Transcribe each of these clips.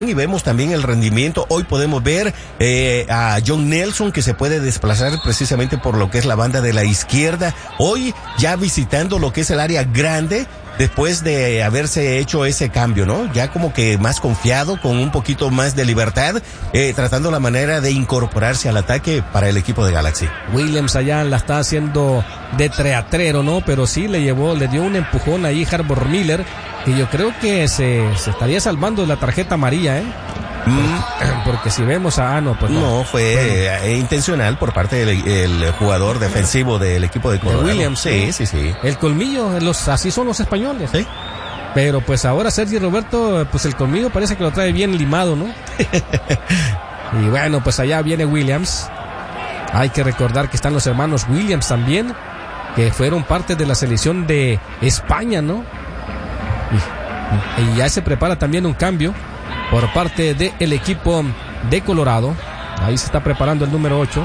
Y vemos también el rendimiento. Hoy podemos ver a John Nelson, que se puede desplazar precisamente por lo que es la banda de la izquierda. Hoy ya visitando lo que es el área grande, después de haberse hecho ese cambio, ¿no? Ya como que más confiado, con un poquito más de libertad, tratando la manera de incorporarse al ataque para el equipo de Galaxy. Williams allá la está haciendo de teatrero, ¿no? Pero sí le dio un empujón ahí Harbour Miller, que yo creo que se estaría salvando de la tarjeta amarilla, ¿eh? Porque si vemos no fue intencional por parte del jugador defensivo del equipo de Colorado. De Williams, sí. El colmillo, así son los españoles. Sí. Pero pues ahora Sergi Roberto, pues el colmillo parece que lo trae bien limado, ¿no? Y bueno, pues allá viene Williams. Hay que recordar que están los hermanos Williams también, que fueron parte de la selección de España, ¿no? Y ya se prepara también un cambio por parte del equipo de Colorado. Ahí se está preparando el número 8.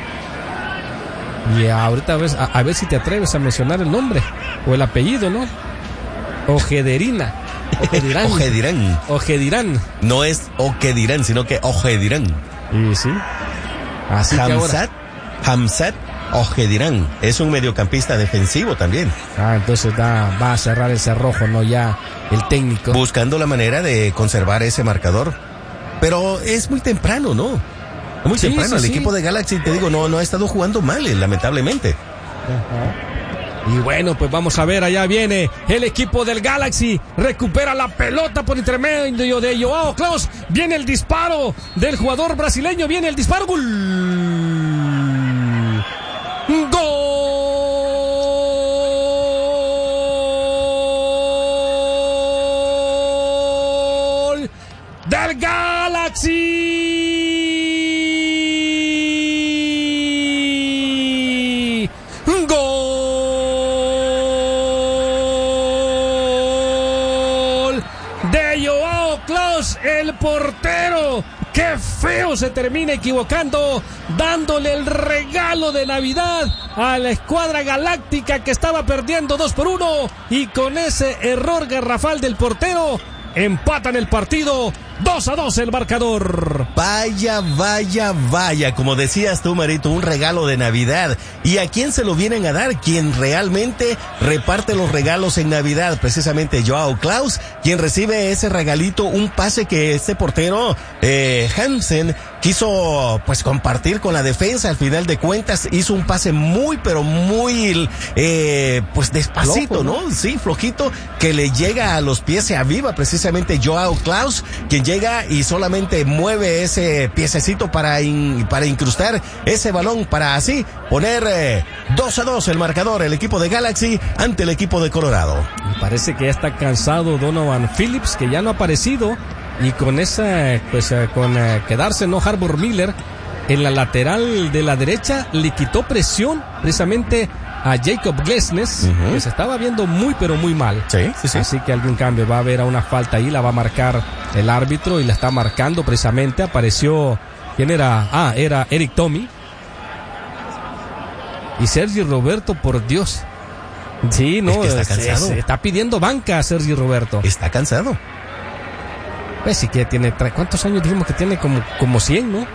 Y ahorita a ver si te atreves a mencionar el nombre o el apellido, ¿no? Ojedirán. No es Ojedirán, sino que Ojedirán. Y sí. Así Hamzat Ojedirán es un mediocampista defensivo también. Entonces va a cerrar el cerrojo, ¿no? Ya el técnico. Buscando la manera de conservar ese marcador. Pero es muy temprano, ¿no? Muy temprano. El equipo de Galaxy, te digo, no ha estado jugando mal, lamentablemente. Y bueno, pues vamos a ver, allá viene el equipo del Galaxy, recupera la pelota por intermedio de Joao Klaus, viene el disparo del jugador brasileño, viene el disparo, ¡gol! ¡Gol! ¡Del Galaxy! ¡Gol! De Joao Klaus, el portero. ¡Qué feo se termina equivocando! Dándole el regalo de Navidad a la escuadra galáctica que estaba perdiendo 2-1. Y con ese error garrafal del portero, empatan el partido. 2-2 el marcador. Vaya, como decías tú, Marito, un regalo de Navidad. ¿Y a quién se lo vienen a dar? Quien realmente reparte los regalos en Navidad, precisamente Joao Klaus, quien recibe ese regalito, un pase que este portero, Hansen, quiso pues compartir con la defensa. Al final de cuentas hizo un pase muy, pero muy pues despacito, flojo, ¿no? Sí, flojito, que le llega a los pies, se aviva precisamente Joao Klaus, quien llega y solamente mueve ese piececito para incrustar ese balón, para así poner 2-2 el marcador, el equipo de Galaxy ante el equipo de Colorado. Y parece que ya está cansado Donovan Phillips, que ya no ha aparecido, y con esa, pues con quedarse, ¿no? Harbour Miller en la lateral de la derecha le quitó presión precisamente a Jacob Glesnes, que se estaba viendo muy pero muy mal. Sí. Así que algún cambio, va a haber una falta ahí, la va a marcar el árbitro y la está marcando precisamente. Apareció, ¿quién era? Era Eric Tommy. Y Sergi Roberto, por Dios. Sí, no, es que está cansado. Se está pidiendo banca a Sergi Roberto. Está cansado. Pues sí que tiene, ¿cuántos años dijimos que tiene? Como 100, ¿no?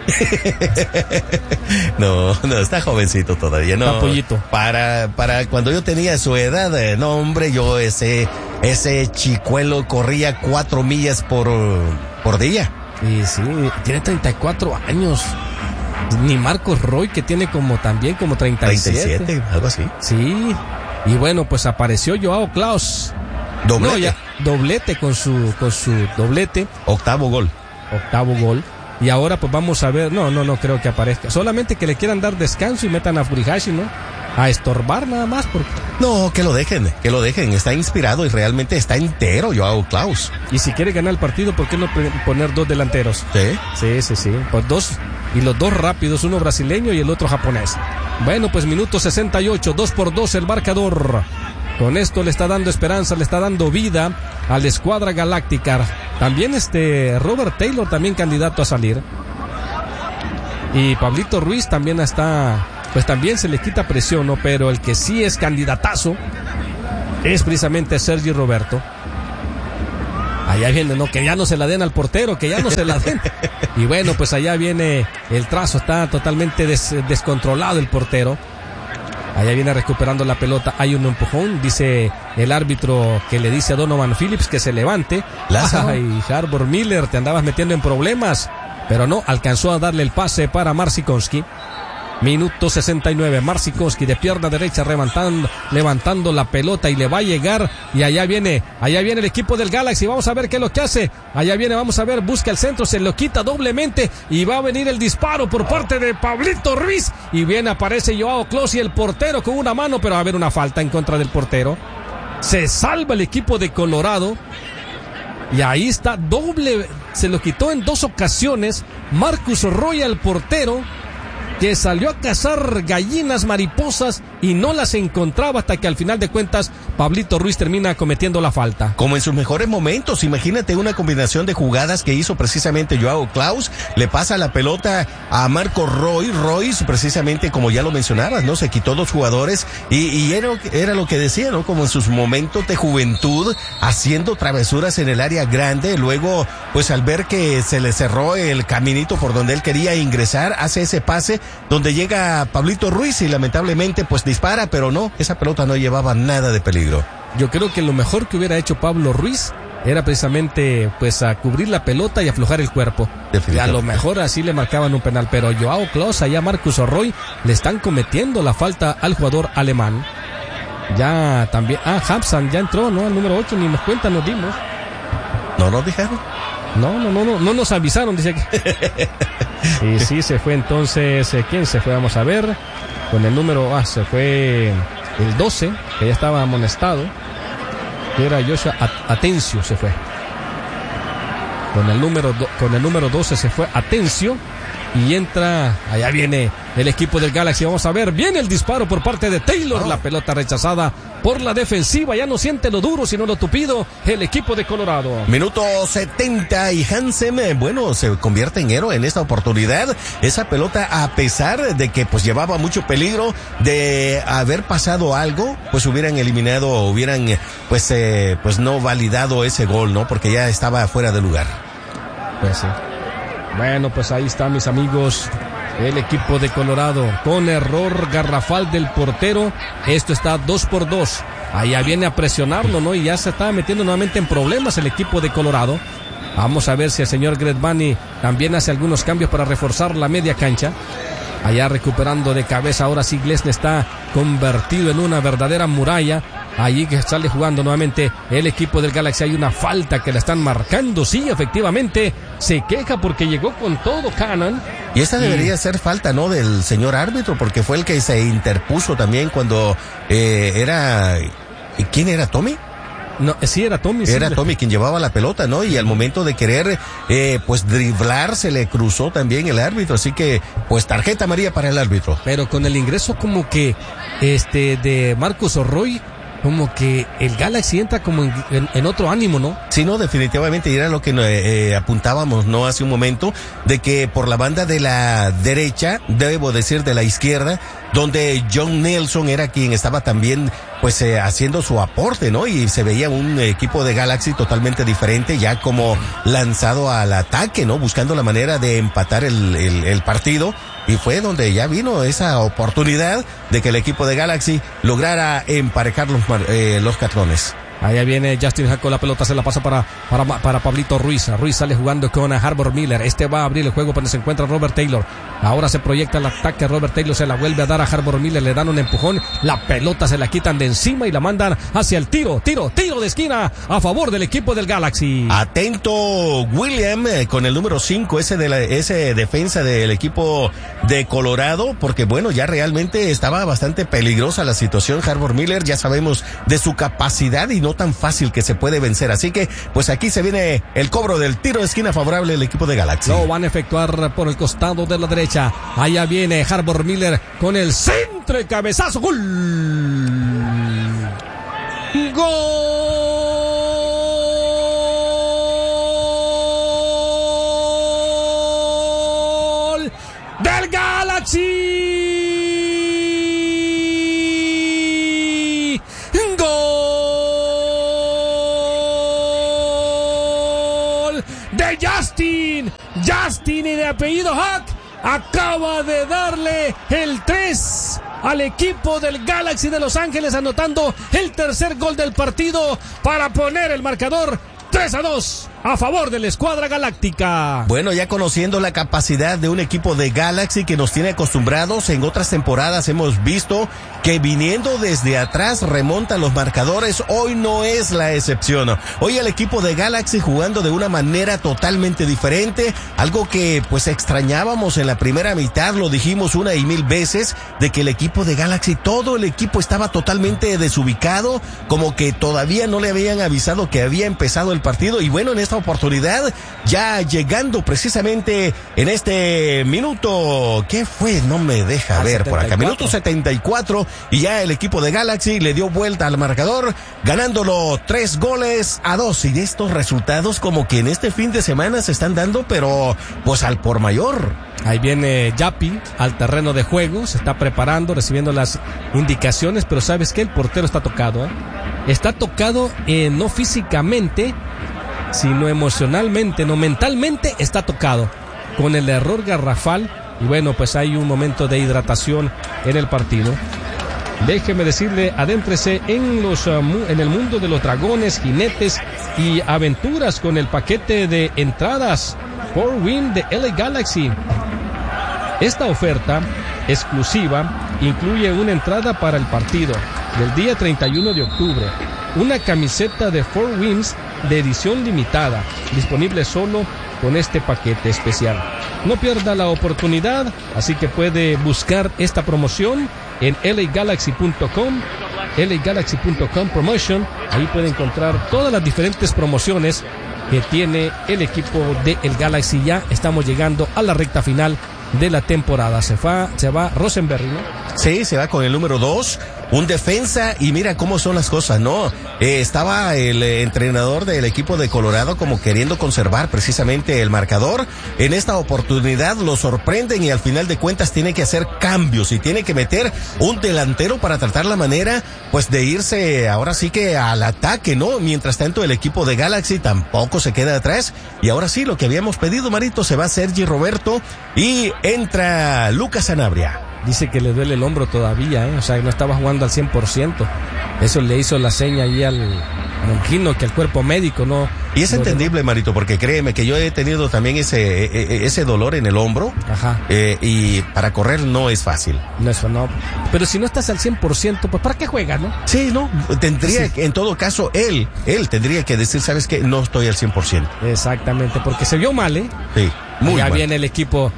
No, está jovencito todavía, no. Está pollito. Para cuando yo tenía su edad, no hombre, yo ese chicuelo corría 4 millas por día. Y sí, tiene 34 años. Ni Marcos Roy, que tiene como 37, algo así. Sí. Y bueno, pues apareció Joao Klaus. Doblete con su doblete. Octavo gol. Y ahora pues vamos a ver, no creo que aparezca. Solamente que le quieran dar descanso y metan a Furihashi, ¿no? A estorbar nada más. No, que lo dejen. Está inspirado y realmente está entero Joao Klaus. Y si quiere ganar el partido, ¿por qué no poner 2 delanteros? Sí. Pues 2, y los 2 rápidos, uno brasileño y el otro japonés. Bueno, pues minuto 68, 2-2 el marcador. Con esto le está dando esperanza, le está dando vida a la escuadra galáctica. También Robert Taylor, también candidato a salir. Y Pablito Ruiz también está, pues también se le quita presión, ¿no? Pero el que sí es candidatazo es precisamente Sergi Roberto. Allá viene, no, que ya no se la den al portero, que ya no se la den. Y bueno, pues allá viene el trazo, está totalmente descontrolado el portero. Allá viene recuperando la pelota, hay un empujón, dice el árbitro que le dice a Donovan Phillips que se levante. Ay, Harbor Miller, te andabas metiendo en problemas, pero no, alcanzó a darle el pase para Marcinkowski. Minuto 69, Marcinkowski de pierna derecha levantando la pelota y le va a llegar, y allá viene el equipo del Galaxy, vamos a ver qué es lo que hace, allá viene, vamos a ver, busca el centro, se lo quita doblemente y va a venir el disparo por parte de Pablito Ruiz, y bien aparece Joao Klaus y el portero con una mano, pero va a haber una falta en contra del portero, se salva el equipo de Colorado, y ahí está doble, se lo quitó en 2 ocasiones Marcus Roy al portero, que salió a cazar gallinas, mariposas y no las encontraba hasta que al final de cuentas Pablito Ruiz termina cometiendo la falta. Como en sus mejores momentos, imagínate una combinación de jugadas que hizo precisamente Joao Klaus, le pasa la pelota a Marco Royce, precisamente como ya lo mencionabas, ¿no? Se quitó 2 jugadores y era lo que decía, ¿no? Como en sus momentos de juventud, haciendo travesuras en el área grande, luego pues al ver que se le cerró el caminito por donde él quería ingresar, hace ese pase donde llega Pablito Ruiz y lamentablemente pues dispara, pero no, esa pelota no llevaba nada de peligro. Yo creo que lo mejor que hubiera hecho Pablo Ruiz era precisamente pues a cubrir la pelota y aflojar el cuerpo. Y a lo mejor así le marcaban un penal, pero Joao Klaus, allá Marcus Roy le están cometiendo la falta al jugador alemán. Ya también, Hapsan ya entró, ¿no? Al número 8, ni nos cuenta, nos dimos. ¿No nos dijeron? No nos avisaron, dice aquí. Y sí, se fue entonces, ¿quién se fue? Vamos a ver, con el número, se fue el 12, que ya estaba amonestado, que era Joshua Atencio, se fue. Con el número 12 se fue Atencio, y entra, allá viene el equipo del Galaxy, vamos a ver, viene el disparo por parte de Taylor, la pelota rechazada por la defensiva, ya no siente lo duro sino lo tupido el equipo de Colorado. Minuto 70 y Hansen, bueno, se convierte en héroe en esta oportunidad. Esa pelota, a pesar de que pues llevaba mucho peligro de haber pasado algo, pues hubieran pues no validado ese gol, ¿no? Porque ya estaba fuera de lugar. Pues sí. Bueno, pues ahí está, mis amigos, el equipo de Colorado con error garrafal del portero. Esto está 2-2. Allá viene a presionarlo, ¿no? Y ya se está metiendo nuevamente en problemas el equipo de Colorado. Vamos a ver si el señor Gretzmany también hace algunos cambios para reforzar la media cancha. Allá recuperando de cabeza, ahora sí Glesne está convertido en una verdadera muralla. Allí que sale jugando nuevamente el equipo del Galaxy. Hay una falta que la están marcando. Sí, efectivamente, se queja porque llegó con todo Cannon. Y esta debería ser falta, ¿no? Del señor árbitro, porque fue el que se interpuso también cuando ¿quién era? ¿Tommy? No, sí, era Tommy. Era Tommy quien llevaba la pelota, ¿no? Y al momento de querer, pues driblar, se le cruzó también el árbitro. Así que, pues tarjeta amarilla para el árbitro. Pero con el ingreso como que, de Marcus Roy, como que el Galaxy entra como en otro ánimo, ¿no? Sí, no, definitivamente, y era lo que apuntábamos, ¿no? Hace un momento, de que por la banda de la derecha, debo decir de la izquierda, donde John Nelson era quien estaba también, pues, haciendo su aporte, ¿no? Y se veía un equipo de Galaxy totalmente diferente, ya como lanzado al ataque, ¿no? Buscando la manera de empatar el partido. Y fue donde ya vino esa oportunidad de que el equipo de Galaxy lograra emparejar los cartones. Allá viene Justin Hack con la pelota, se la pasa para Pablito Ruiz. Ruiz sale jugando con Harbor Miller. Va a abrir el juego donde se encuentra Robert Taylor. Ahora se proyecta el ataque. Robert Taylor se la vuelve a dar a Harbor Miller. Le dan un empujón. La pelota se la quitan de encima y la mandan hacia el tiro de esquina a favor del equipo del Galaxy. Atento William con el número 5, ese defensa del equipo de Colorado, porque bueno, ya realmente estaba bastante peligrosa la situación. Harbor Miller, ya sabemos de su capacidad y no tan fácil que se puede vencer. Así que, pues aquí se viene el cobro del tiro de esquina favorable del equipo de Galaxy. Lo van a efectuar por el costado de la derecha. Allá viene Harbor Miller con el centro y cabezazo. ¡Gol! ¡Gol! ¡Del Galaxy! Justin y de apellido Hack acaba de darle el 3 al equipo del Galaxy de Los Ángeles, anotando el tercer gol del partido para poner el marcador 3-2 a favor de la escuadra galáctica. Bueno, ya conociendo la capacidad de un equipo de Galaxy que nos tiene acostumbrados, en otras temporadas hemos visto que viniendo desde atrás remonta los marcadores. Hoy no es la excepción. Hoy el equipo de Galaxy jugando de una manera totalmente diferente, algo que pues extrañábamos en la primera mitad, lo dijimos una y mil veces, de que el equipo de Galaxy, todo el equipo estaba totalmente desubicado, como que todavía no le habían avisado que había empezado el partido. Y bueno, en esta oportunidad, ya llegando precisamente en este minuto, ¿qué fue? No me deja ver 74. Por acá, minuto 74, y ya el equipo de Galaxy le dio vuelta al marcador, ganándolo 3-2. Y de estos resultados como que en este fin de semana se están dando, pero pues al por mayor. Ahí viene Yapi al terreno de juego, se está preparando, recibiendo las indicaciones, pero ¿sabes qué? El portero está tocado, ¿eh? Está tocado, no físicamente, sino emocionalmente, no mentalmente, está tocado con el error garrafal. Y bueno, pues hay un momento de hidratación en el partido. Déjeme decirle, adéntrese en el mundo de los dragones, jinetes y aventuras con el paquete de entradas 4Win de LA Galaxy. Esta oferta exclusiva incluye una entrada para el partido del día 31 de octubre, una camiseta de 4Wins de edición limitada, disponible solo con este paquete especial. No pierda la oportunidad, así que puede buscar esta promoción en LAGalaxy.com, LAGalaxy.com Promotion. Ahí puede encontrar todas las diferentes promociones que tiene el equipo de el Galaxy. Ya estamos llegando a la recta final de la temporada. Se va Rosenberry, ¿no? Sí, se va con el número 2, un defensa, y mira cómo son las cosas, ¿no? Estaba el entrenador del equipo de Colorado como queriendo conservar precisamente el marcador. En esta oportunidad lo sorprenden y al final de cuentas tiene que hacer cambios y tiene que meter un delantero para tratar la manera pues de irse ahora sí que al ataque, ¿no? Mientras tanto el equipo de Galaxy tampoco se queda atrás, y ahora sí, lo que habíamos pedido, Marito, se va Sergi Roberto y entra Lucas Sanabria. Dice que le duele el hombro todavía, o sea, no estaba jugando al 100%. Eso le hizo la seña ahí al Monquino, que el cuerpo médico no. Y es entendible, Marito, porque créeme que yo he tenido también ese dolor en el hombro. Ajá. Y para correr no es fácil. No. Pero si no estás al 100%, pues ¿para qué juegas, no? Sí, no. Tendría, en todo caso, él tendría que decir, ¿sabes qué? No estoy al 100%. Exactamente, porque se vio mal, ¿eh? Sí. Muy allá mal. Viene el equipo,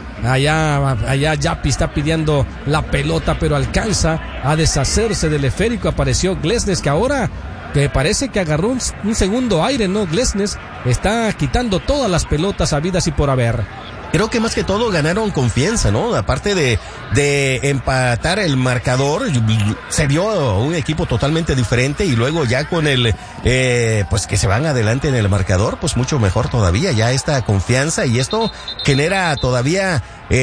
allá Yapi está pidiendo la pelota, pero alcanza a deshacerse del esférico. Apareció Glesnes, que ahora que parece que agarró un segundo aire, ¿no? Glesnes está quitando todas las pelotas habidas y por haber. Creo que más que todo ganaron confianza, ¿no? Aparte de empatar el marcador, se vio un equipo totalmente diferente, y luego ya con pues que se van adelante en el marcador, pues mucho mejor todavía, ya esta confianza, y esto genera todavía,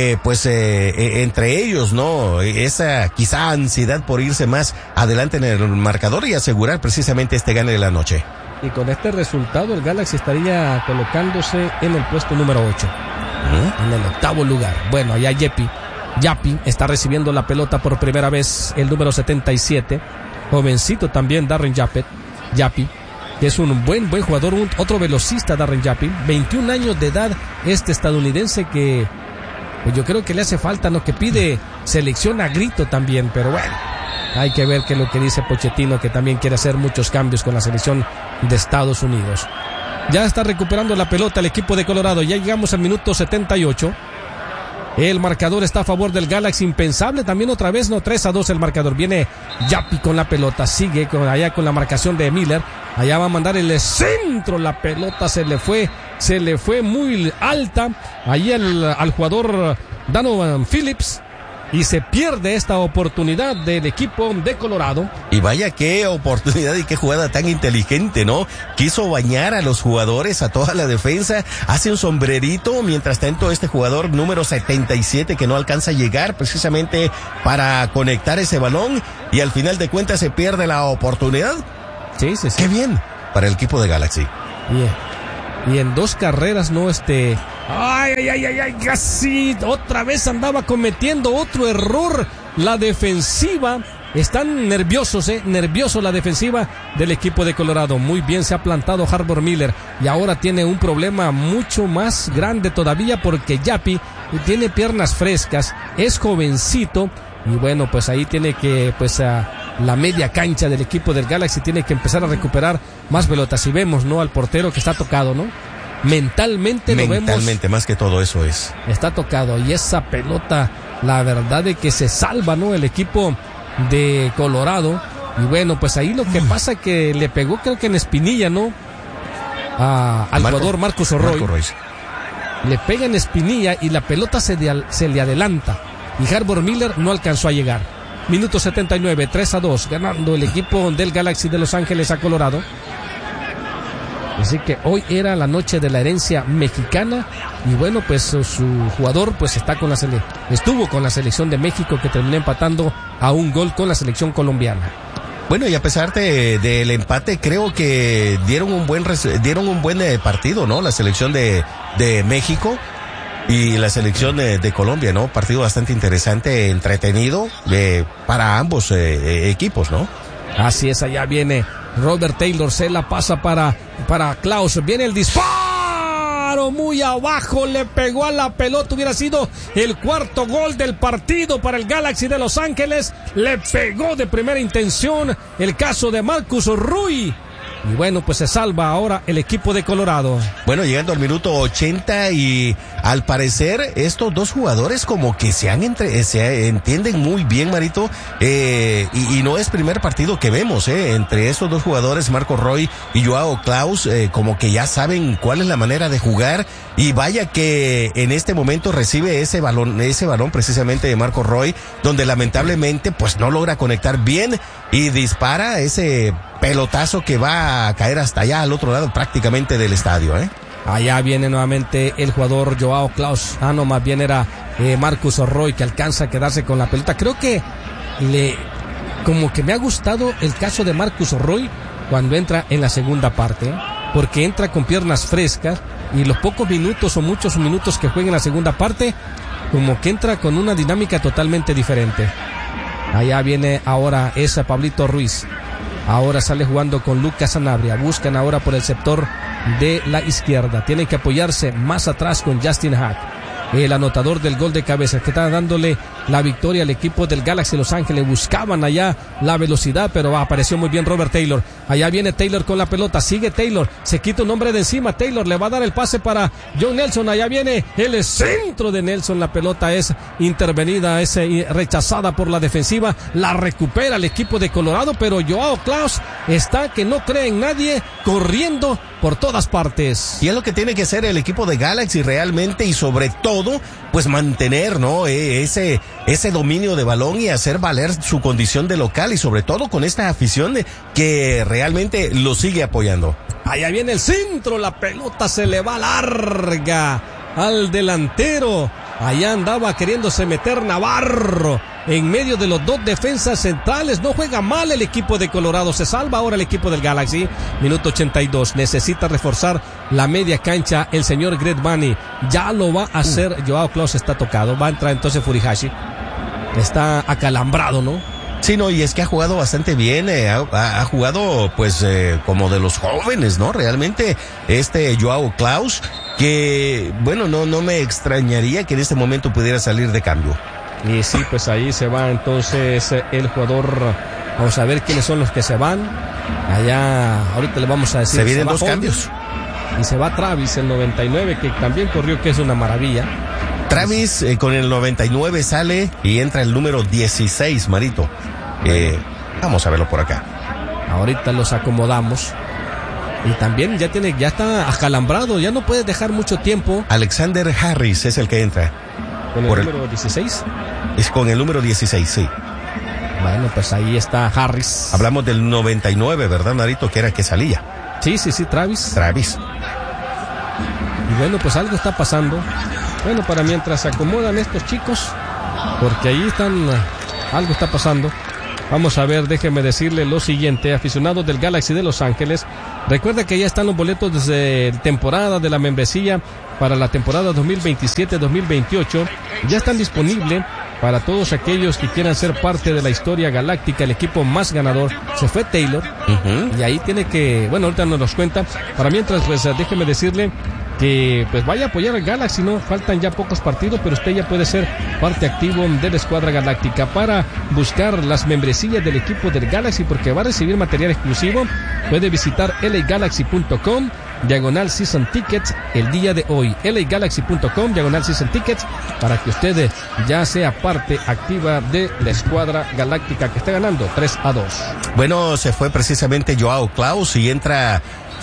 entre ellos, ¿no? Esa quizá ansiedad por irse más adelante en el marcador y asegurar precisamente este gane de la noche. Y con este resultado el Galaxy estaría colocándose en el puesto número 8. En el octavo lugar. Bueno, allá Yapi está recibiendo la pelota por primera vez, el número 77. Jovencito también, Darren Yapi, que es un buen jugador, otro velocista, Darren Yapi. 21 años de edad, este estadounidense que pues yo creo que le hace falta, ¿no? Que pide selección a grito también, pero bueno, hay que ver qué es lo que dice Pochettino, que también quiere hacer muchos cambios con la selección de Estados Unidos. Ya está recuperando la pelota el equipo de Colorado. Ya llegamos al minuto 78. El marcador está a favor del Galaxy. Impensable también otra vez, no, 3-2 el marcador. Viene Yapi con la pelota. Sigue allá con la marcación de Miller. Allá va a mandar el centro. La pelota se le fue muy alta. Allí al jugador Donovan Phillips. Y se pierde esta oportunidad del equipo de Colorado. Y vaya qué oportunidad y qué jugada tan inteligente, ¿no? Quiso bañar a los jugadores, a toda la defensa, hace un sombrerito, mientras tanto este jugador número 77 que no alcanza a llegar precisamente para conectar ese balón, y al final de cuentas se pierde la oportunidad. Sí. Qué bien para el equipo de Galaxy. Bien. y en 2 carreras no casi otra vez andaba cometiendo otro error la defensiva. Están nerviosos, nervioso la defensiva del equipo de Colorado. Muy bien se ha plantado Harbor Miller y ahora tiene un problema mucho más grande todavía porque Yapi tiene piernas frescas, es jovencito y bueno, pues ahí tiene que, la media cancha del equipo del Galaxy tiene que empezar a recuperar más pelotas. Y vemos, ¿no? Al portero que está tocado, ¿no? Mentalmente lo vemos. Mentalmente, más que todo eso es. Está tocado y esa pelota, la verdad de que se salva, ¿no? El equipo de Colorado. Y bueno, pues ahí lo que pasa que le pegó, creo que en espinilla, ¿no? Al jugador Marcus Roy. Le pega en espinilla y la pelota se le adelanta. Y Harbor Miller no alcanzó a llegar. Minuto 79, 3-2, ganando el equipo del Galaxy de Los Ángeles a Colorado. Así que hoy era la noche de la herencia mexicana. Y bueno, pues su jugador pues estuvo con la selección de México, que terminó empatando a 1 gol con la selección colombiana. Bueno, y a pesar del empate, creo que dieron un buen partido, ¿no? La selección de México y la selección de Colombia, ¿no? Partido bastante interesante, entretenido para ambos equipos, ¿no? Así es, allá viene Robert Taylor, se la pasa para Klaus, viene el disparo, muy abajo, le pegó a la pelota, hubiera sido el 4º gol del partido para el Galaxy de Los Ángeles, le pegó de primera intención el caso de Marcus Roy. Y bueno, pues se salva ahora el equipo de Colorado. Bueno, llegando al minuto 80 y al parecer estos dos jugadores como que se entienden muy bien, Marito, y no es primer partido que vemos, entre estos dos jugadores, Marco Roy y Joao Klaus, como que ya saben cuál es la manera de jugar, y vaya que en este momento recibe ese balón precisamente de Marco Roy, donde lamentablemente pues no logra conectar bien y dispara ese pelotazo que va a caer hasta allá al otro lado prácticamente del estadio, Allá viene nuevamente el jugador Joao Klaus. No, más bien era Marcus Roy, que alcanza a quedarse con la pelota. Creo que como que me ha gustado el caso de Marcus Roy cuando entra en la segunda parte, porque entra con piernas frescas y los pocos minutos o muchos minutos que juega en la segunda parte, como que entra con una dinámica totalmente diferente. Allá viene ahora ese Pablito Ruiz. Ahora sale jugando con Lucas Sanabria. Buscan ahora por el sector de la izquierda. Tienen que apoyarse más atrás con Justin Hack, el anotador del gol de cabeza, que está dándole la victoria al equipo del Galaxy Los Ángeles. Buscaban allá la velocidad, pero apareció muy bien Robert Taylor. Allá viene Taylor con la pelota, sigue Taylor, se quita un hombre de encima, Taylor le va a dar el pase para John Nelson. Allá viene el centro de Nelson, la pelota es intervenida, es rechazada por la defensiva, la recupera el equipo de Colorado, pero Joao Klaus está que no cree en nadie, corriendo por todas partes. Y es lo que tiene que hacer el equipo de Galaxy realmente, y sobre todo pues mantener, ¿no? ese dominio de balón y hacer valer su condición de local, y sobre todo con esta afición que realmente lo sigue apoyando. Allá viene el centro, la pelota se le va larga al delantero. Allá andaba queriéndose meter Navarro en medio de los dos defensas centrales. No juega mal el equipo de Colorado. Se salva ahora el equipo del Galaxy. Minuto 82. Necesita reforzar la media cancha el señor Greg Bunny. Ya lo va a hacer. Joao Klaus está tocado. Va a entrar entonces Furihashi. Está acalambrado, ¿no? Sí, no, y es que ha jugado bastante bien, ha jugado pues como de los jóvenes, ¿no? Realmente Joao Klaus, que bueno, no me extrañaría que en este momento pudiera salir de cambio. Y sí, pues ahí se va entonces el jugador. Vamos a ver quiénes son los que se van. Allá, ahorita le vamos a decir. Se vienen dos cambios. Y se va Travis, el 99, que también corrió, que es una maravilla. Travis con el 99 sale y entra el número 16, Marito. Vamos a verlo por acá. Ahorita los acomodamos. Y también ya está acalambrado, ya no puede dejar mucho tiempo. Alexander Harris es el que entra. ¿Con el número 16? Es con el número 16, sí. Bueno, pues ahí está Harris. Hablamos del 99, ¿verdad, Marito? Que era el que salía. Sí, Travis. Y bueno, pues algo está pasando. Bueno, para mientras se acomodan estos chicos, porque ahí están, algo está pasando. Vamos a ver, déjeme decirle lo siguiente, aficionados del Galaxy de Los Ángeles, recuerda que ya están los boletos desde temporada de la membresía para la temporada 2027-2028, ya están disponibles para todos aquellos que quieran ser parte de la historia galáctica. El equipo más ganador se fue Taylor, y ahí tiene que, bueno, ahorita nos los cuenta. Para mientras, pues déjeme decirle que pues vaya a apoyar al Galaxy, ¿no? Faltan ya pocos partidos, pero usted ya puede ser parte activo de la escuadra galáctica para buscar las membresías del equipo del Galaxy, porque va a recibir material exclusivo. Puede visitar lagalaxy.com /season tickets el día de hoy, lagalaxy.com /season tickets, para que usted ya sea parte activa de la escuadra galáctica que está ganando 3-2. Bueno, se fue precisamente Joao Klaus y entra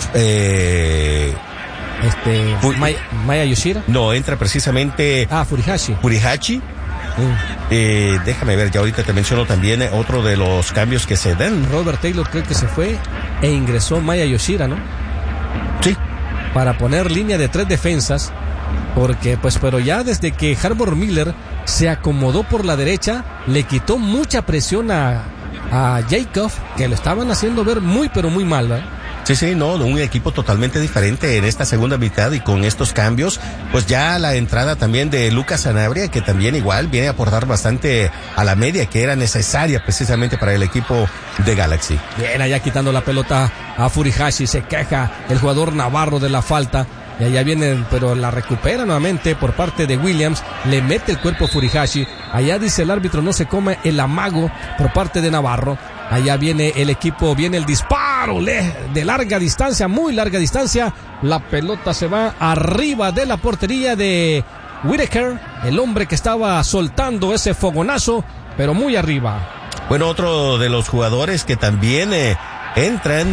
Maya Yoshida. No, entra precisamente Furihashi. Déjame ver, ya ahorita te menciono también otro de los cambios que se dan. Robert Taylor creo que se fue e ingresó Maya Yoshida, ¿no? Sí. Para poner línea de 3 defensas, porque pues pero ya desde que Harbor Miller se acomodó por la derecha, le quitó mucha presión a Jacob, que lo estaban haciendo ver muy pero muy mal, ¿verdad? Sí, no, un equipo totalmente diferente en esta segunda mitad, y con estos cambios, pues ya la entrada también de Lucas Sanabria, que también igual viene a aportar bastante a la media que era necesaria precisamente para el equipo de Galaxy. Bien, allá quitando la pelota a Furihashi, se queja el jugador navarro de la falta, y allá viene, pero la recupera nuevamente por parte de Williams, le mete el cuerpo a Furihashi, allá dice el árbitro no se come el amago por parte de Navarro. Allá viene el equipo, viene el disparo de larga distancia, muy larga distancia. La pelota se va arriba de la portería de Whitaker, el hombre que estaba soltando ese fogonazo, pero muy arriba. Bueno, otro de los jugadores que también entran,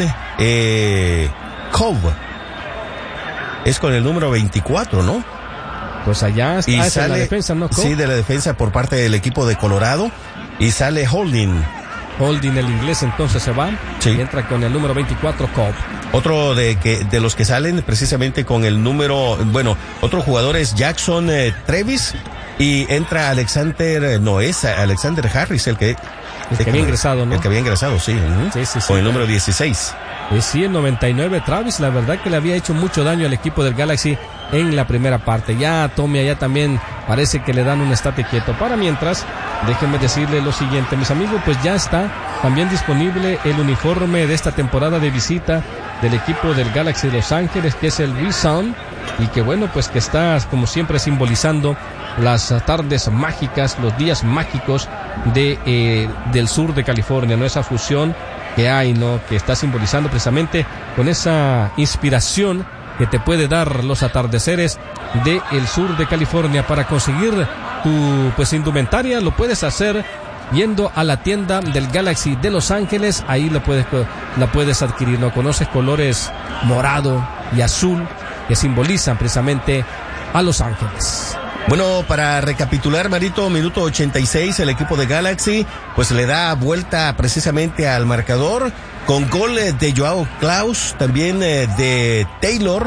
Cove, es con el número 24, ¿no? Pues allá está, y sale, en la defensa, ¿no? Sí, de la defensa por parte del equipo de Colorado, y sale Holding, el inglés, entonces se va, sí. Y entra con el número 24, Cobb. Otro de los que salen precisamente con el número, bueno, otro jugador es Jackson Trevis, y entra Alexander Harris, el que había ingresado, ¿no? El que había ingresado, sí. Sí, con el número 16. Sí, el 99, Travis, la verdad que le había hecho mucho daño al equipo del Galaxy en la primera parte. Ya Tommy allá también parece que le dan un estate quieto. Para mientras, déjenme decirle lo siguiente, mis amigos, pues ya está también disponible el uniforme de esta temporada de visita del equipo del Galaxy de Los Ángeles, que es el Resound, y que bueno, pues que está como siempre simbolizando las tardes mágicas, los días mágicos del sur de California, ¿no? Esa fusión que hay, ¿no? Que está simbolizando precisamente con esa inspiración que te puede dar los atardeceres del sur de California. Para conseguir tu pues indumentaria lo puedes hacer yendo a la tienda del Galaxy de Los Ángeles, ahí la puedes adquirir, ¿no? Conoces colores morado y azul que simbolizan precisamente a Los Ángeles. Bueno, para recapitular, Marito, minuto 86, el equipo de Galaxy pues le da vuelta precisamente al marcador con gol de Joao Klaus, también de Taylor,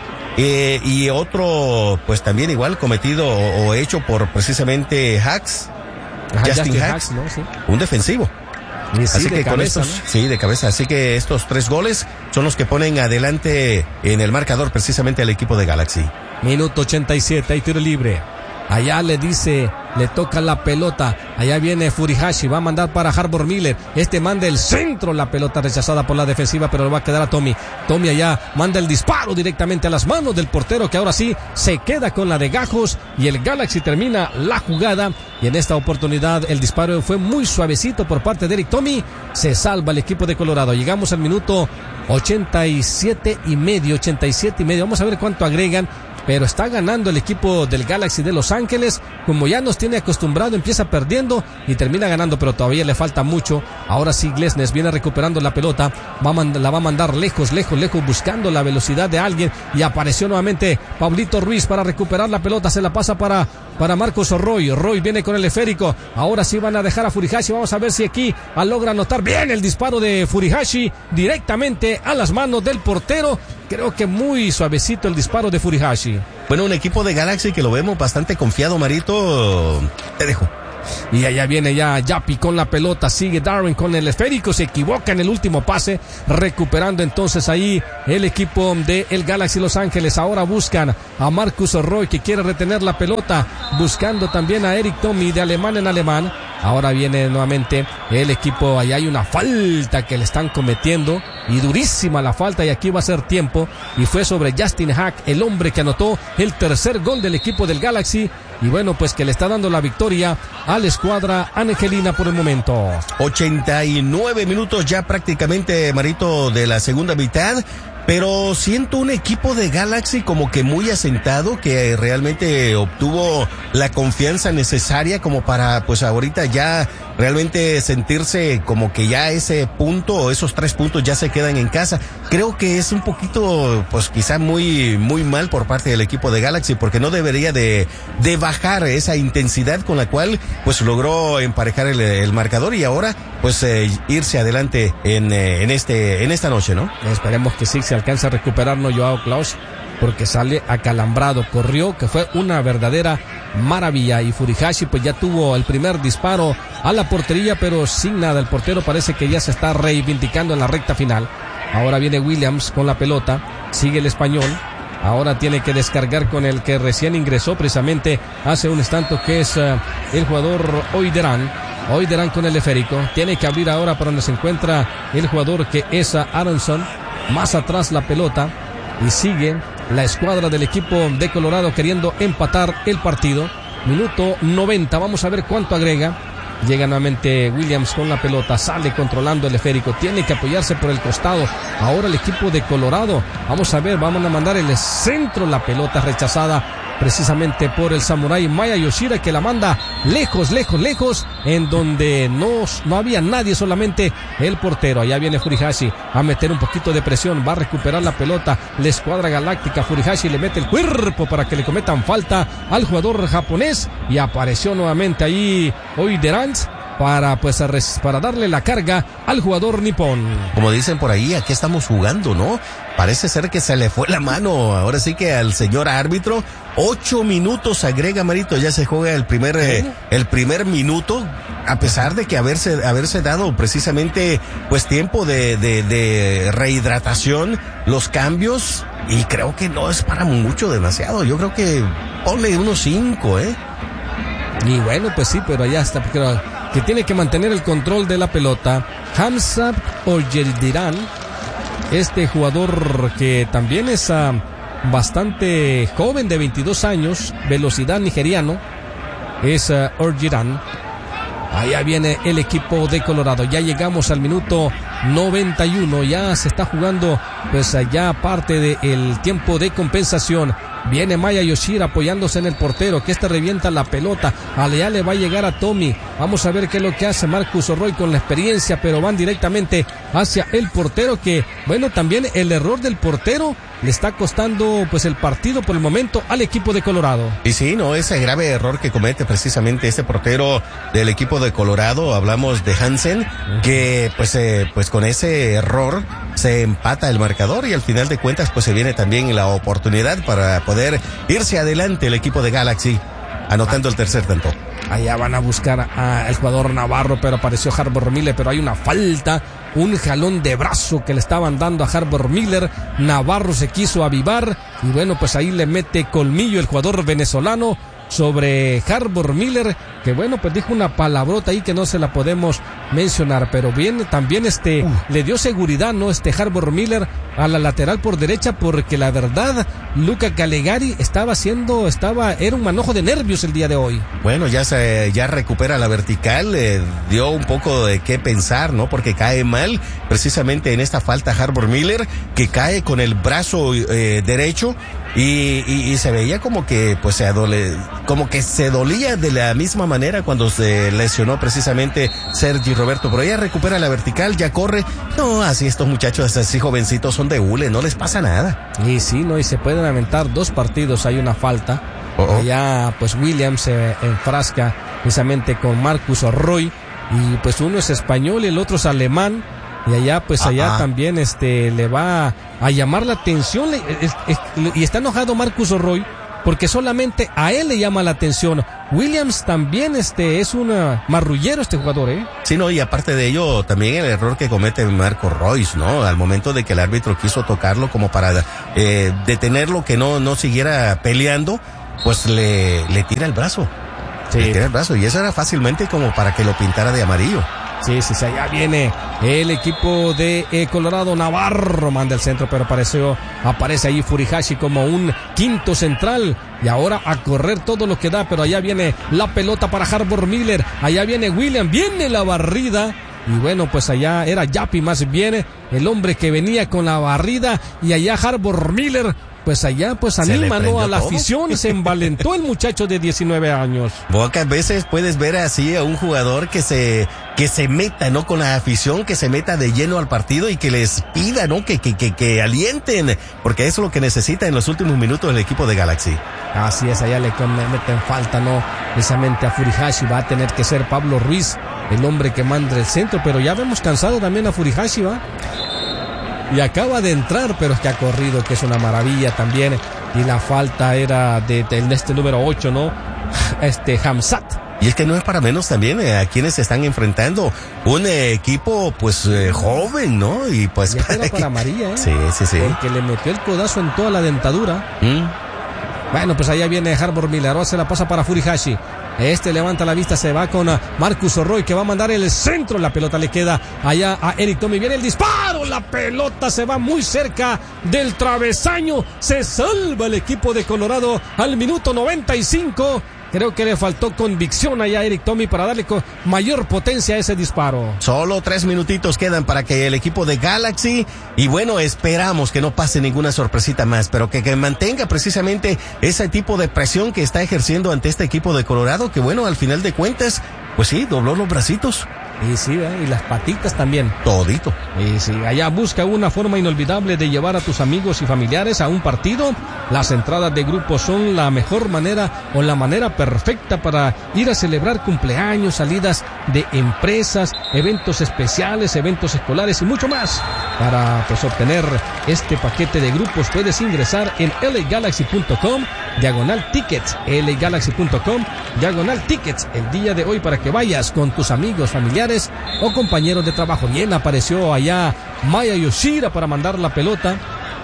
y otro pues también igual cometido o hecho por precisamente Justin Hacks, ¿no? Sí. Un defensivo. Y sí, así que cabeza, con estos, ¿no? Sí, de cabeza. Así que estos 3 goles son los que ponen adelante en el marcador precisamente al equipo de Galaxy. Minuto 87, hay tiro libre. Allá le toca la pelota. Allá viene Furihashi, va a mandar para Harbor Miller. Manda el centro, la pelota rechazada por la defensiva, pero le va a quedar a Tommy. Tommy allá manda el disparo directamente a las manos del portero, que ahora sí se queda con la de gajos, y el Galaxy termina la jugada. Y en esta oportunidad el disparo fue muy suavecito por parte de Eric Tommy. Se salva el equipo de Colorado. Llegamos al minuto 87 y medio. Vamos a ver cuánto agregan. Pero está ganando el equipo del Galaxy de Los Ángeles, como ya nos tiene acostumbrado, empieza perdiendo y termina ganando, pero todavía le falta mucho. Ahora sí Glesnes viene recuperando la pelota, la va a mandar lejos, buscando la velocidad de alguien, y apareció nuevamente Pablito Ruiz para recuperar la pelota, se la pasa para Marcos Roy. Roy viene con el esférico, ahora sí van a dejar a Furihashi, vamos a ver si aquí logra anotar bien el disparo de Furihashi directamente a las manos del portero. Creo que muy suavecito el disparo de Furihashi. Bueno, un equipo de Galaxy que lo vemos bastante confiado, Marito. Te dejo. Y allá viene ya Yapi con la pelota, sigue Darwin con el esférico, se equivoca en el último pase, recuperando entonces ahí el equipo de el Galaxy Los Ángeles. Ahora buscan a Marcus Roy, que quiere retener la pelota, buscando también a Eric Tommy de alemán en alemán. Ahora viene nuevamente el equipo, ahí hay una falta que le están cometiendo, y durísima la falta, y aquí va a ser tiempo, y fue sobre Justin Hack, el hombre que anotó el tercer gol del equipo del Galaxy, y bueno, pues que le está dando la victoria a la escuadra angelina por el momento. 89 minutos ya prácticamente, Marito, de la segunda mitad. Pero siento un equipo de Galaxy como que muy asentado, que realmente obtuvo la confianza necesaria como para, pues ahorita ya realmente sentirse como que ya ese punto o esos 3 puntos ya se quedan en casa. Creo que es un poquito, pues quizá muy mal por parte del equipo de Galaxy, porque no debería de bajar esa intensidad con la cual pues logró emparejar el marcador y ahora pues irse adelante en esta noche, ¿no? Esperemos que sí se alcance a recuperarnos Joao Klaus, porque sale acalambrado, corrió, que fue una verdadera maravilla, y Furuhashi pues ya tuvo el primer disparo a la portería, pero sin nada. El portero parece que ya se está reivindicando en la recta final. Ahora viene Williams con la pelota, sigue el español, ahora tiene que descargar con el que recién ingresó precisamente hace un instante, que es el jugador Oiderán con el esférico, tiene que abrir ahora para donde se encuentra el jugador que es Aronson, más atrás la pelota, y sigue la escuadra del equipo de Colorado queriendo empatar el partido. Minuto 90, vamos a ver cuánto agrega. Llega nuevamente Williams con la pelota, sale controlando el esférico, tiene que apoyarse por el costado. Ahora el equipo de Colorado, vamos a ver, vamos a mandar el centro, la pelota rechazada precisamente por el samurái Maya Yoshida, que la manda lejos, en donde no había nadie, solamente el portero. Allá viene Furuhashi a meter un poquito de presión, va a recuperar la pelota la escuadra galáctica. Furuhashi le mete el cuerpo para que le cometan falta al jugador japonés, y apareció nuevamente ahí Oiderán para darle la carga al jugador nipón. Como dicen por ahí, aquí estamos jugando, ¿no? Parece ser que se le fue la mano ahora sí que al señor árbitro. 8 minutos agrega, Marito, ya se juega el primer minuto, a pesar de que haberse dado precisamente pues tiempo de rehidratación, los cambios, y creo que no es para mucho, demasiado. Yo creo que ponle unos 5, Y bueno, pues sí, pero allá está, que tiene que mantener el control de la pelota. Hamza Ojeldirán, este jugador que también es bastante joven, de 22 años, velocidad, nigeriano, es Ojeldirán. Allá viene el equipo de Colorado, ya llegamos al minuto 91, ya se está jugando pues allá parte del tiempo de compensación. Viene Maya Yoshida apoyándose en el portero, que revienta la pelota. Allá le va a llegar a Tommy. Vamos a ver qué es lo que hace Marcus Roy con la experiencia, pero van directamente hacia el portero, que bueno, también el error del portero le está costando pues el partido por el momento al equipo de Colorado. Y sí, no, ese grave error que comete precisamente este portero del equipo de Colorado, hablamos de Hansen, que pues con ese error se empata el marcador, y al final de cuentas pues se viene también la oportunidad para poder irse adelante el equipo de Galaxy, anotando el tercer tanto. Allá van a buscar al jugador Navarro, pero apareció Harbor Miller, pero hay una falta, un jalón de brazo que le estaban dando a Harbor Miller. Navarro se quiso avivar, y bueno, pues ahí le mete colmillo el jugador venezolano sobre Harbor Miller, que bueno, pues dijo una palabrota ahí que no se la podemos mencionar, pero bien, también le dio seguridad, ¿no? Harbor Miller a la lateral por derecha, porque la verdad, Luca Calegari era un manojo de nervios el día de hoy. Bueno, ya recupera la vertical, dio un poco de qué pensar, ¿no? Porque cae mal, precisamente en esta falta Harbor Miller, que cae con el brazo derecho, y se veía como que pues se dolía de la misma manera cuando se lesionó precisamente Sergi Roberto. Pero ella recupera la vertical, ya corre. No, así estos muchachos así jovencitos son de hule, no les pasa nada. Y sí, no, y se pueden aventar 2 partidos, hay una falta. Allá pues Williams se enfrasca precisamente con Marcus Roy, y pues uno es español y el otro es alemán. Y allá también le va a llamar la atención, y está enojado Marcus Roy, porque solamente a él le llama la atención. Williams también es un marrullero este jugador, ¿eh? Sí, no, y aparte de ello, también el error que comete Marco Royce, ¿no? Al momento de que el árbitro quiso tocarlo como para detenerlo, que no siguiera peleando, pues le tira el brazo. Sí. Le tira el brazo, y eso era fácilmente como para que lo pintara de amarillo. Sí, allá viene el equipo de Colorado. Navarro manda el centro, pero aparece ahí Furuhashi como un quinto central. Y ahora a correr todo lo que da, pero allá viene la pelota para Harbor Miller. Allá viene William, viene la barrida. Y bueno, pues allá era Yappi más bien el hombre que venía con la barrida. Y allá Harbor Miller, pues allá pues anima, ¿no?, a la afición. Se envalentó el muchacho de 19 años. Pocas veces puedes ver así a un jugador que se meta, ¿no?, con la afición, que se meta de lleno al partido y que les pida, ¿no?, que alienten, porque eso es lo que necesita en los últimos minutos el equipo de Galaxy. Así es, allá le meten falta, ¿no?, precisamente a Furuhashi. Va a tener que ser Pablo Ruiz el hombre que manda el centro, pero ya vemos cansado también a Furuhashi, ¿va? Y acaba de entrar, pero es que ha corrido, que es una maravilla también. Y la falta era de este número 8, ¿no? Hamzat. Y es que no es para menos también a quienes se están enfrentando. Un equipo, pues, joven, ¿no? Y pues... Y era para María, ¿eh? Sí. Porque le metió el codazo en toda la dentadura. Bueno, pues allá viene Harbor Miller. Ahora se la pasa para Furuhashi. Levanta la vista, se va con Marcus Orroy, que va a mandar el centro. La pelota le queda allá a Eric Tommy. Viene el disparo. La pelota se va muy cerca del travesaño. Se salva el equipo de Colorado al minuto 95. Creo que le faltó convicción allá a Eric Tommy para darle con mayor potencia a ese disparo. Solo 3 minutitos quedan para que el equipo de Galaxy, y bueno, esperamos que no pase ninguna sorpresita más, pero que mantenga precisamente ese tipo de presión que está ejerciendo ante este equipo de Colorado, que bueno, al final de cuentas, pues sí, dobló los bracitos. Y sí, y las patitas también. Todito. Y sí, allá busca una forma inolvidable de llevar a tus amigos y familiares a un partido. Las entradas de grupo son la mejor manera o la manera perfecta para ir a celebrar cumpleaños, salidas de empresas, eventos especiales, eventos escolares y mucho más. Para pues obtener este paquete de grupos puedes ingresar en LAGalaxy.com/tickets, LAGalaxy.com/tickets el día de hoy para que vayas con tus amigos, familiares o compañeros de trabajo. Bien, apareció allá Maya Yoshida para mandar la pelota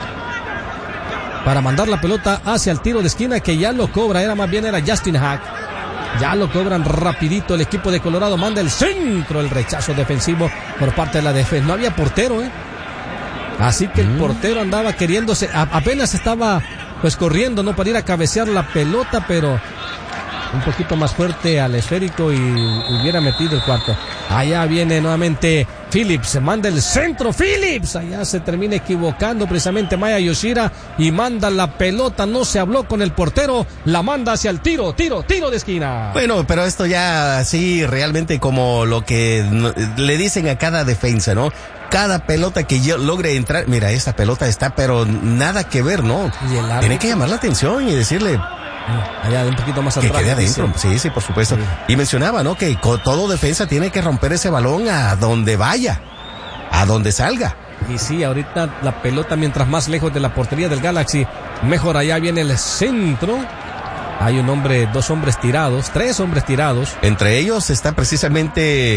hacia el tiro de esquina, que ya lo cobra, era Justin Hack. Ya lo cobran rapidito el equipo de Colorado. Manda el centro, el rechazo defensivo por parte de la defensa. No había portero, así que el portero andaba queriéndose, apenas estaba pues corriendo, ¿no?, para ir a cabecear la pelota, pero un poquito más fuerte al esférico y hubiera metido el cuarto. Allá viene nuevamente Phillips, manda el centro, Phillips, allá se termina equivocando precisamente Maya Yoshida y manda la pelota, no se habló con el portero, la manda hacia el tiro de esquina. Bueno, pero esto ya así realmente como lo que le dicen a cada defensa, ¿no? Cada pelota que yo logre entrar, mira, esta pelota está pero nada que ver, ¿no? Tiene que llamar la atención y decirle... allá un poquito más atrás. Que quede adentro, sí, por supuesto. Sí. Y mencionaba, ¿no?, que todo defensa tiene que romper ese balón a donde vaya, a donde salga. Y sí, ahorita la pelota, mientras más lejos de la portería del Galaxy, mejor. Allá viene el centro. Hay tres hombres tirados. Entre ellos está precisamente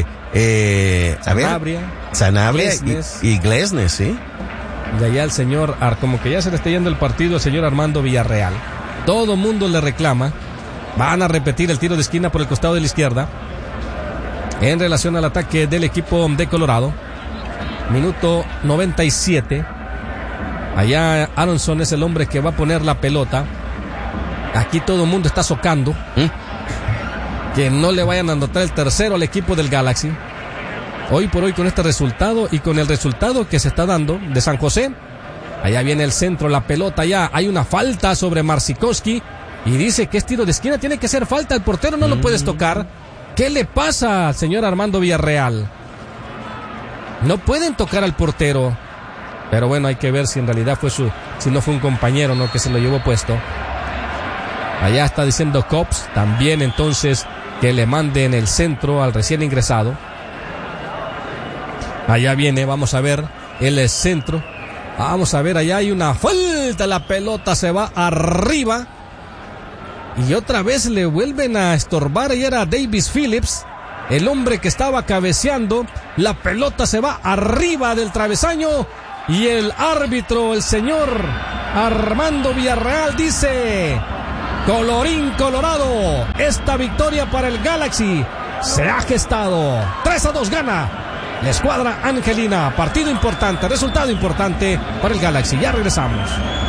Sanabria y Glesnes, ¿sí? Y allá el señor, como que ya se le está yendo el partido, el señor Armando Villarreal. Todo mundo le reclama. Van a repetir el tiro de esquina por el costado de la izquierda en relación al ataque del equipo de Colorado. Minuto 97. Allá Aronson es el hombre que va a poner la pelota. Aquí todo el mundo está socando que no le vayan a anotar el tercero al equipo del Galaxy. Hoy por hoy, con este resultado y con el resultado que se está dando de San José. Allá viene el centro, la pelota ya. Hay una falta sobre Marsikowski y dice que es tiro de esquina, tiene que ser falta. El portero no lo puedes tocar. ¿Qué le pasa al señor Armando Villarreal? No pueden tocar al portero. Pero bueno, hay que ver si en realidad si no fue un compañero, ¿no?, que se lo llevó puesto. Allá está diciendo Cops también, entonces, que le manden el centro al recién ingresado. Allá viene, vamos a ver el centro. Vamos a ver, allá hay una falta, la pelota se va arriba. y otra vez le vuelven a estorbar y era Davis Phillips, el hombre que estaba cabeceando. La pelota se va arriba del travesaño y el árbitro, el señor Armando Villarreal, dice: colorín colorado, esta victoria para el Galaxy se ha gestado. 3-2 gana la escuadra angelina. Partido importante, resultado importante para el Galaxy. Ya regresamos.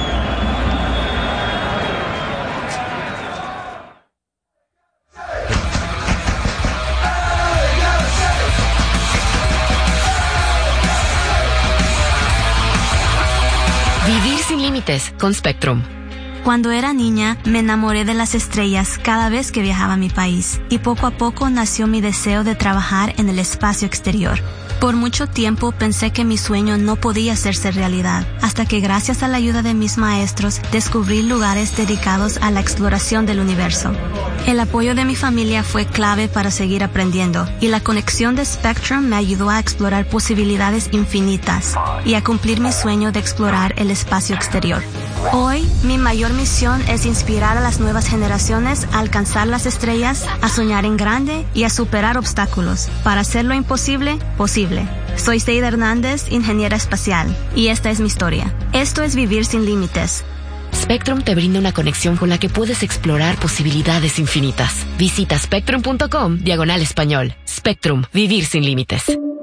Vivir sin límites con Spectrum. Cuando era niña, me enamoré de las estrellas cada vez que viajaba a mi país, y poco a poco nació mi deseo de trabajar en el espacio exterior. Por mucho tiempo pensé que mi sueño no podía hacerse realidad, hasta que gracias a la ayuda de mis maestros descubrí lugares dedicados a la exploración del universo. El apoyo de mi familia fue clave para seguir aprendiendo, y la conexión de Spectrum me ayudó a explorar posibilidades infinitas y a cumplir mi sueño de explorar el espacio exterior. Hoy, mi mayor misión es inspirar a las nuevas generaciones a alcanzar las estrellas, a soñar en grande y a superar obstáculos para hacer lo imposible posible. Soy Seida Hernández, ingeniera espacial, y esta es mi historia. Esto es Vivir sin Límites. Spectrum te brinda una conexión con la que puedes explorar posibilidades infinitas. Visita spectrum.com/español. Spectrum, vivir sin límites.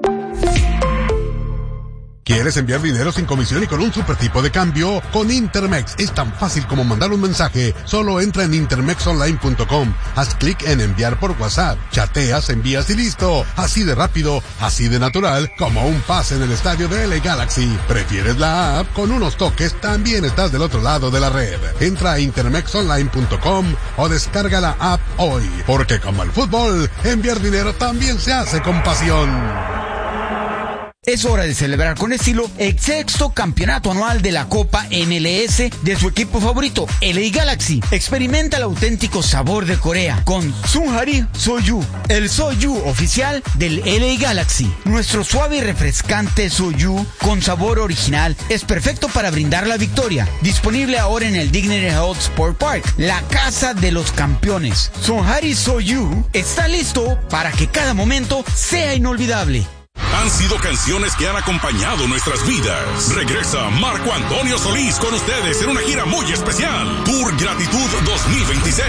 ¿Quieres enviar dinero sin comisión y con un super tipo de cambio? Con Intermex es tan fácil como mandar un mensaje. Solo entra en intermexonline.com, haz clic en enviar por WhatsApp, chateas, envías y listo. Así de rápido, así de natural, como un pase en el estadio de LA Galaxy. ¿Prefieres la app? Con unos toques también estás del otro lado de la red. Entra a intermexonline.com o descarga la app hoy. Porque como el fútbol, enviar dinero también se hace con pasión. Es hora de celebrar con estilo el sexto campeonato anual de la Copa MLS de su equipo favorito, LA Galaxy. Experimenta el auténtico sabor de Corea con Sunhari Soju, el Soju oficial del LA Galaxy. Nuestro suave y refrescante Soju con sabor original es perfecto para brindar la victoria. Disponible ahora en el Dignity Health Sport Park, la casa de los campeones. Sunhari Soju está listo para que cada momento sea inolvidable. Han sido canciones que han acompañado nuestras vidas. Regresa Marco Antonio Solís con ustedes en una gira muy especial. Tour Gratitud 2026.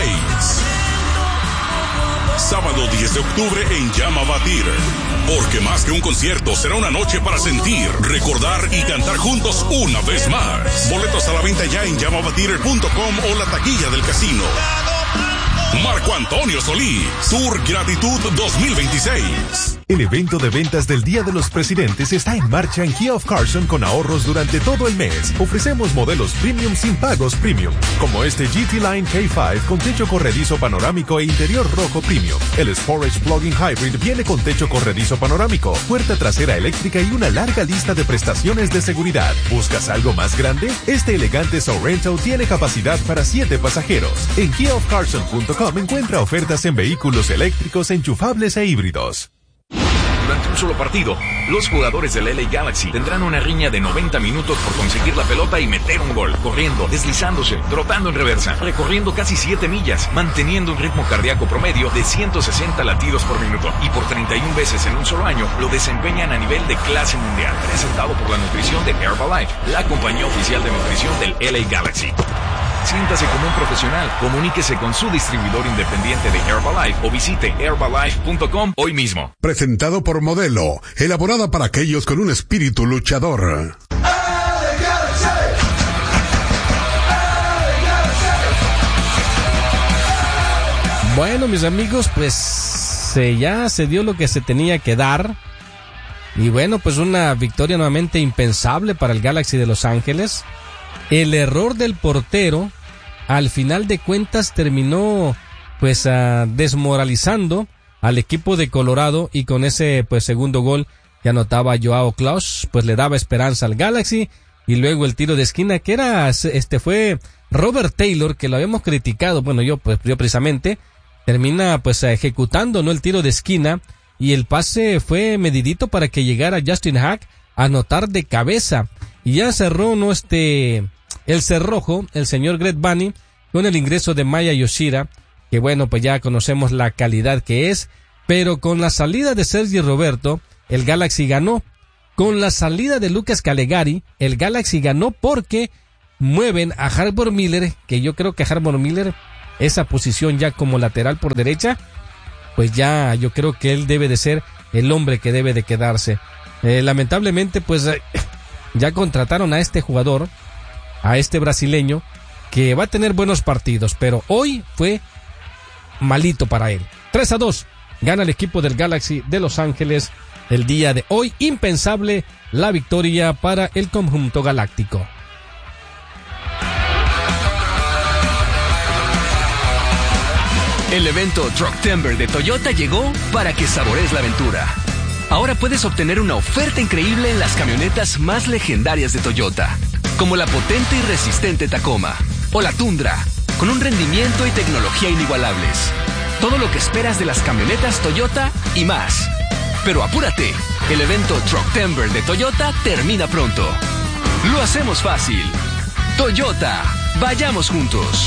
Sábado 10 de octubre en Llama Batir. Porque más que un concierto, será una noche para sentir, recordar y cantar juntos una vez más. Boletos a la venta ya en llamabatir.com o la taquilla del casino. Marco Antonio Solís, Tour Gratitud 2026. El evento de ventas del Día de los Presidentes está en marcha en Kia of Carson con ahorros durante todo el mes. Ofrecemos modelos premium sin pagos premium, como este GT Line K5 con techo corredizo panorámico e interior rojo premium. El Sportage Plug-in Hybrid viene con techo corredizo panorámico, puerta trasera eléctrica y una larga lista de prestaciones de seguridad. ¿Buscas algo más grande? Este elegante Sorrento tiene capacidad para 7 pasajeros. En KiaofCarson.com encuentra ofertas en vehículos eléctricos, enchufables e híbridos. Durante un solo partido, los jugadores del LA Galaxy tendrán una riña de 90 minutos por conseguir la pelota y meter un gol, corriendo, deslizándose, trotando en reversa, recorriendo casi 7 millas, manteniendo un ritmo cardíaco promedio de 160 latidos por minuto, y por 31 veces en un solo año lo desempeñan a nivel de clase mundial. Presentado por la nutrición de Herbalife, la compañía oficial de nutrición del LA Galaxy. Siéntase como un profesional. Comuníquese con su distribuidor independiente de Herbalife o visite Herbalife.com hoy mismo. Presentado por Modelo, elaborada para aquellos con un espíritu luchador. Bueno, mis amigos, pues ya se dio lo que se tenía que dar. Y bueno, pues una victoria nuevamente impensable para el Galaxy de Los Ángeles. El error del portero, al final de cuentas, terminó pues desmoralizando al equipo de Colorado, y con ese pues segundo gol que anotaba Joao Klaus, pues le daba esperanza al Galaxy. Y luego el tiro de esquina que fue Robert Taylor, que lo habíamos criticado, bueno, yo precisamente, termina pues ejecutando, ¿no?, el tiro de esquina, y el pase fue medidito para que llegara Justin Hack a anotar de cabeza. Y ya cerró, ¿no?, el cerrojo, el señor Greg Bunny, con el ingreso de Maya Yoshida, que bueno, pues ya conocemos la calidad que es, pero con la salida de Sergi Roberto, el Galaxy ganó. Con la salida de Lucas Calegari, el Galaxy ganó porque mueven a Harbor Miller, que yo creo que Harbor Miller, esa posición ya como lateral por derecha, pues ya yo creo que él debe de ser el hombre que debe de quedarse. Lamentablemente, pues ya contrataron a este jugador, a este brasileño, que va a tener buenos partidos, pero hoy fue malito para él. 3-2, gana el equipo del Galaxy de Los Ángeles el día de hoy. Impensable la victoria para el conjunto galáctico. El evento Trucktember de Toyota llegó para que saborees la aventura. Ahora puedes obtener una oferta increíble en las camionetas más legendarias de Toyota, como la potente y resistente Tacoma o la Tundra, con un rendimiento y tecnología inigualables. Todo lo que esperas de las camionetas Toyota y más. Pero apúrate, el evento Trucktember de Toyota termina pronto. Lo hacemos fácil. Toyota, vayamos juntos.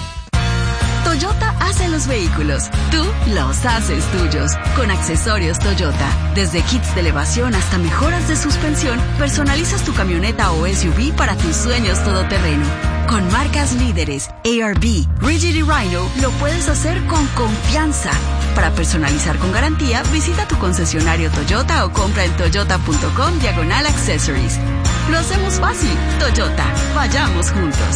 Toyota hace los vehículos, tú los haces tuyos. Con accesorios Toyota, desde kits de elevación hasta mejoras de suspensión, personalizas tu camioneta o SUV para tus sueños todoterreno. Con marcas líderes, ARB, Rigid y Rhino, lo puedes hacer con confianza. Para personalizar con garantía, visita tu concesionario Toyota o compra en toyota.com/accessories. Lo hacemos fácil. Toyota, vayamos juntos.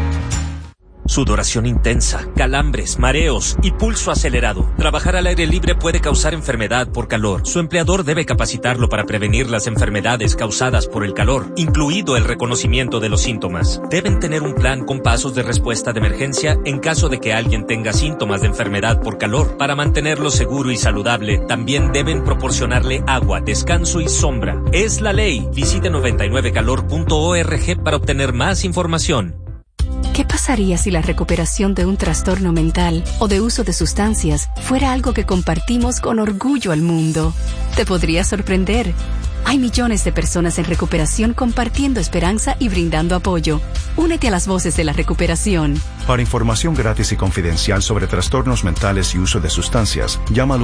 Sudoración intensa, calambres, mareos y pulso acelerado. Trabajar al aire libre puede causar enfermedad por calor. Su empleador debe capacitarlo para prevenir las enfermedades causadas por el calor, incluido el reconocimiento de los síntomas. Deben tener un plan con pasos de respuesta de emergencia en caso de que alguien tenga síntomas de enfermedad por calor. Para mantenerlo seguro y saludable, también deben proporcionarle agua, descanso y sombra. Es la ley. Visite 99calor.org para obtener más información. ¿Qué pasaría si la recuperación de un trastorno mental o de uso de sustancias fuera algo que compartimos con orgullo al mundo? Te podría sorprender. Hay millones de personas en recuperación compartiendo esperanza y brindando apoyo. Únete a las voces de la recuperación. Para información gratis y confidencial sobre trastornos mentales y uso de sustancias, llama al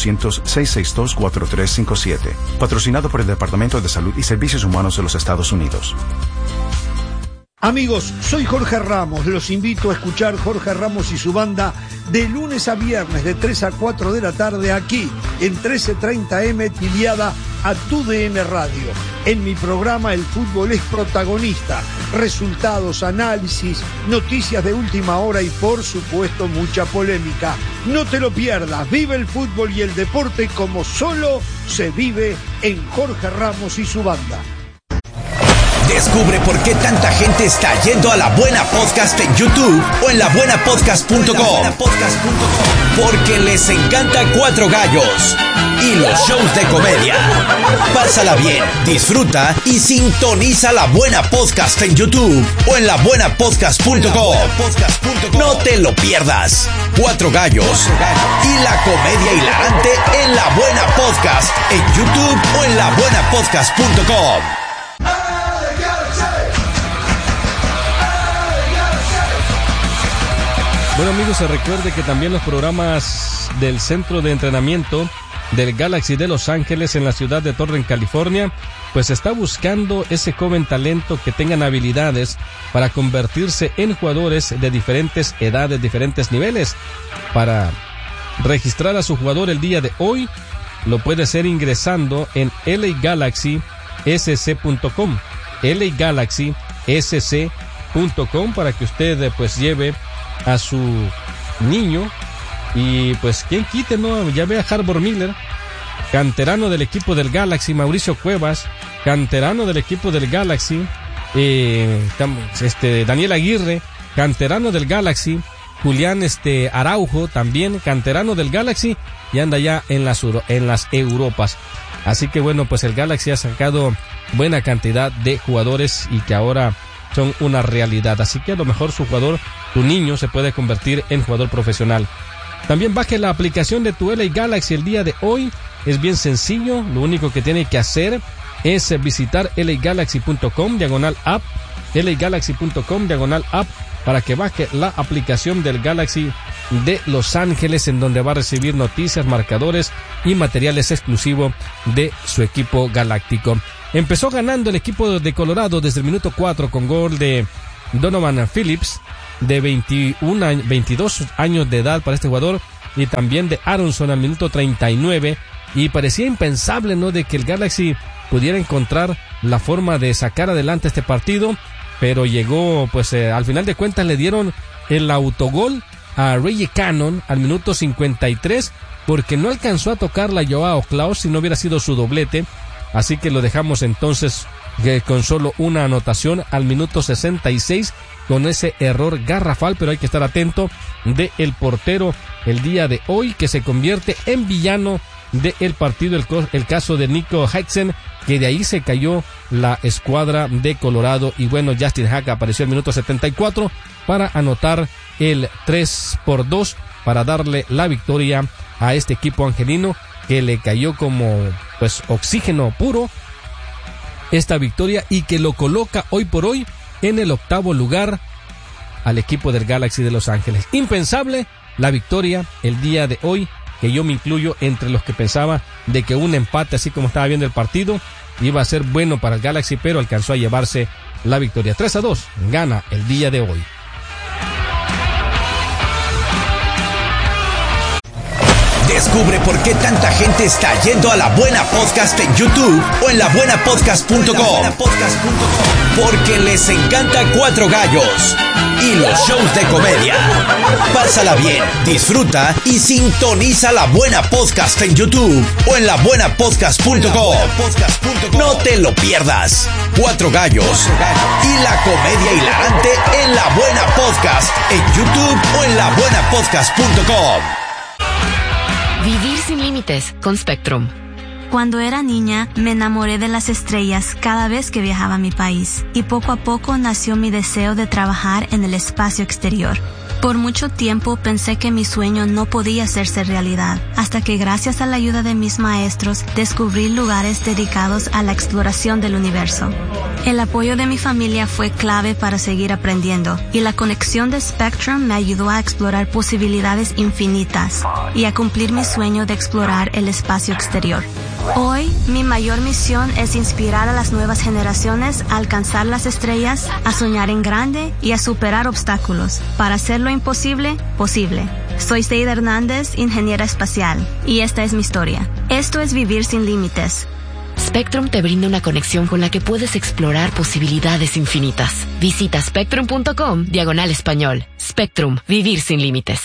1-800-662-4357. Patrocinado por el Departamento de Salud y Servicios Humanos de los Estados Unidos. Amigos, soy Jorge Ramos. Los invito a escuchar Jorge Ramos y su banda de lunes a viernes de 3 a 4 de la tarde aquí en 1330M Tiliada a TUDN Radio. En mi programa el fútbol es protagonista. Resultados, análisis, noticias de última hora y por supuesto mucha polémica. No te lo pierdas. Vive el fútbol y el deporte como solo se vive en Jorge Ramos y su banda. Descubre por qué tanta gente está yendo a La Buena Podcast en YouTube o en labuenapodcast.com. Porque les encanta Cuatro Gallos y los shows de comedia. Pásala bien, disfruta y sintoniza La Buena Podcast en YouTube o en labuenapodcast.com. No te lo pierdas. Cuatro Gallos y la comedia hilarante en La Buena Podcast en YouTube o en labuenapodcast.com. Bueno, amigos, se recuerde que también los programas del centro de entrenamiento del Galaxy de Los Ángeles en la ciudad de Torrent, California, pues está buscando ese joven talento que tengan habilidades para convertirse en jugadores de diferentes edades, diferentes niveles. Para registrar a su jugador el día de hoy, lo puede hacer ingresando en LAGalaxySC.com, LAGalaxySC.com, para que usted pues lleve a su niño y pues quien quite, ¿no? Ya ve a Harbor Miller, canterano del equipo del Galaxy, Mauricio Cuevas, canterano del equipo del Galaxy, Daniel Aguirre, canterano del Galaxy, Julián Araujo, también canterano del Galaxy, y anda ya en las Europas. Así que bueno, pues el Galaxy ha sacado buena cantidad de jugadores y que ahora son una realidad. Así que a lo mejor su jugador, tu niño, se puede convertir en jugador profesional. También baje la aplicación de tu LA Galaxy el día de hoy. Es bien sencillo. Lo único que tiene que hacer es visitar LAGalaxy.com/app, LAGalaxy.com/app, para que baje la aplicación del Galaxy de Los Ángeles, en donde va a recibir noticias, marcadores y materiales exclusivos de su equipo galáctico. Empezó ganando el equipo de Colorado desde el minuto 4 con gol de Donovan Phillips, de 22 años de edad para este jugador, y también de Aronson al minuto 39, y parecía impensable, ¿no?, de que el Galaxy pudiera encontrar la forma de sacar adelante este partido, pero llegó, pues al final de cuentas le dieron el autogol a Reggie Cannon al minuto 53, porque no alcanzó a tocarla Joao Klaus si no hubiera sido su doblete, así que lo dejamos entonces con solo una anotación al minuto 66, con ese error garrafal, pero hay que estar atento de el portero el día de hoy, que se convierte en villano del partido, el caso de Nico Hexen, que de ahí se cayó la escuadra de Colorado. Y bueno, Justin Hack apareció al minuto 74 para anotar el 3-2 para darle la victoria a este equipo angelino, que le cayó como pues oxígeno puro esta victoria, y que lo coloca hoy por hoy en el 8º lugar al equipo del Galaxy de Los Ángeles. Impensable la victoria el día de hoy, que yo me incluyo entre los que pensaba de que un empate, así como estaba viendo el partido, iba a ser bueno para el Galaxy, pero alcanzó a llevarse la victoria. 3-2 gana el día de hoy. Descubre por qué tanta gente está yendo a La Buena Podcast en YouTube o en labuenapodcast.com. Porque les encanta Cuatro Gallos y los shows de comedia. Pásala bien, disfruta y sintoniza La Buena Podcast en YouTube o en labuenapodcast.com. No te lo pierdas. Cuatro Gallos y la comedia hilarante en La Buena Podcast en YouTube o en labuenapodcast.com. Vivir sin límites con Spectrum. Cuando era niña, me enamoré de las estrellas cada vez que viajaba a mi país, y poco a poco nació mi deseo de trabajar en el espacio exterior. Por mucho tiempo pensé que mi sueño no podía hacerse realidad, hasta que gracias a la ayuda de mis maestros descubrí lugares dedicados a la exploración del universo. El apoyo de mi familia fue clave para seguir aprendiendo, y la conexión de Spectrum me ayudó a explorar posibilidades infinitas y a cumplir mi sueño de explorar el espacio exterior. Hoy, mi mayor misión es inspirar a las nuevas generaciones a alcanzar las estrellas, a soñar en grande y a superar obstáculos para hacer lo imposible posible. Soy Seida Hernández, ingeniera espacial, y esta es mi historia. Esto es Vivir sin Límites. Spectrum te brinda una conexión con la que puedes explorar posibilidades infinitas. Visita spectrum.com/español. Spectrum, vivir sin límites.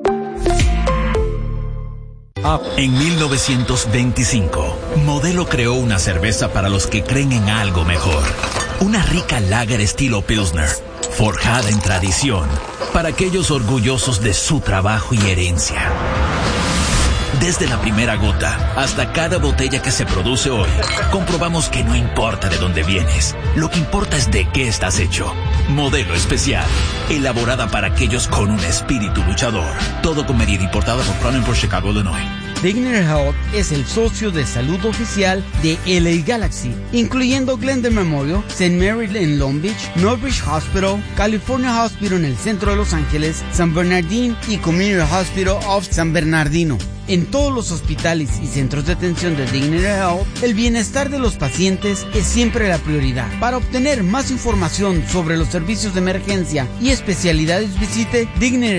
En 1925, Modelo creó una cerveza para los que creen en algo mejor. Una rica lager estilo Pilsner, forjada en tradición, para aquellos orgullosos de su trabajo y herencia. Desde la primera gota hasta cada botella que se produce hoy, comprobamos que no importa de dónde vienes, lo que importa es de qué estás hecho. Modelo especial, elaborada para aquellos con un espíritu luchador. Todo con medida, importada por Crown Imports, Chicago, Illinois. Dignity Health es el socio de salud oficial de LA Galaxy, incluyendo Glendale Memorial, St. Mary en Long Beach, Northridge Hospital, California Hospital en el centro de Los Ángeles, San Bernardino y Community Hospital of San Bernardino. En todos los hospitales y centros de atención de Dignity Health, el bienestar de los pacientes es siempre la prioridad. Para obtener más información sobre los servicios de emergencia y especialidades, visite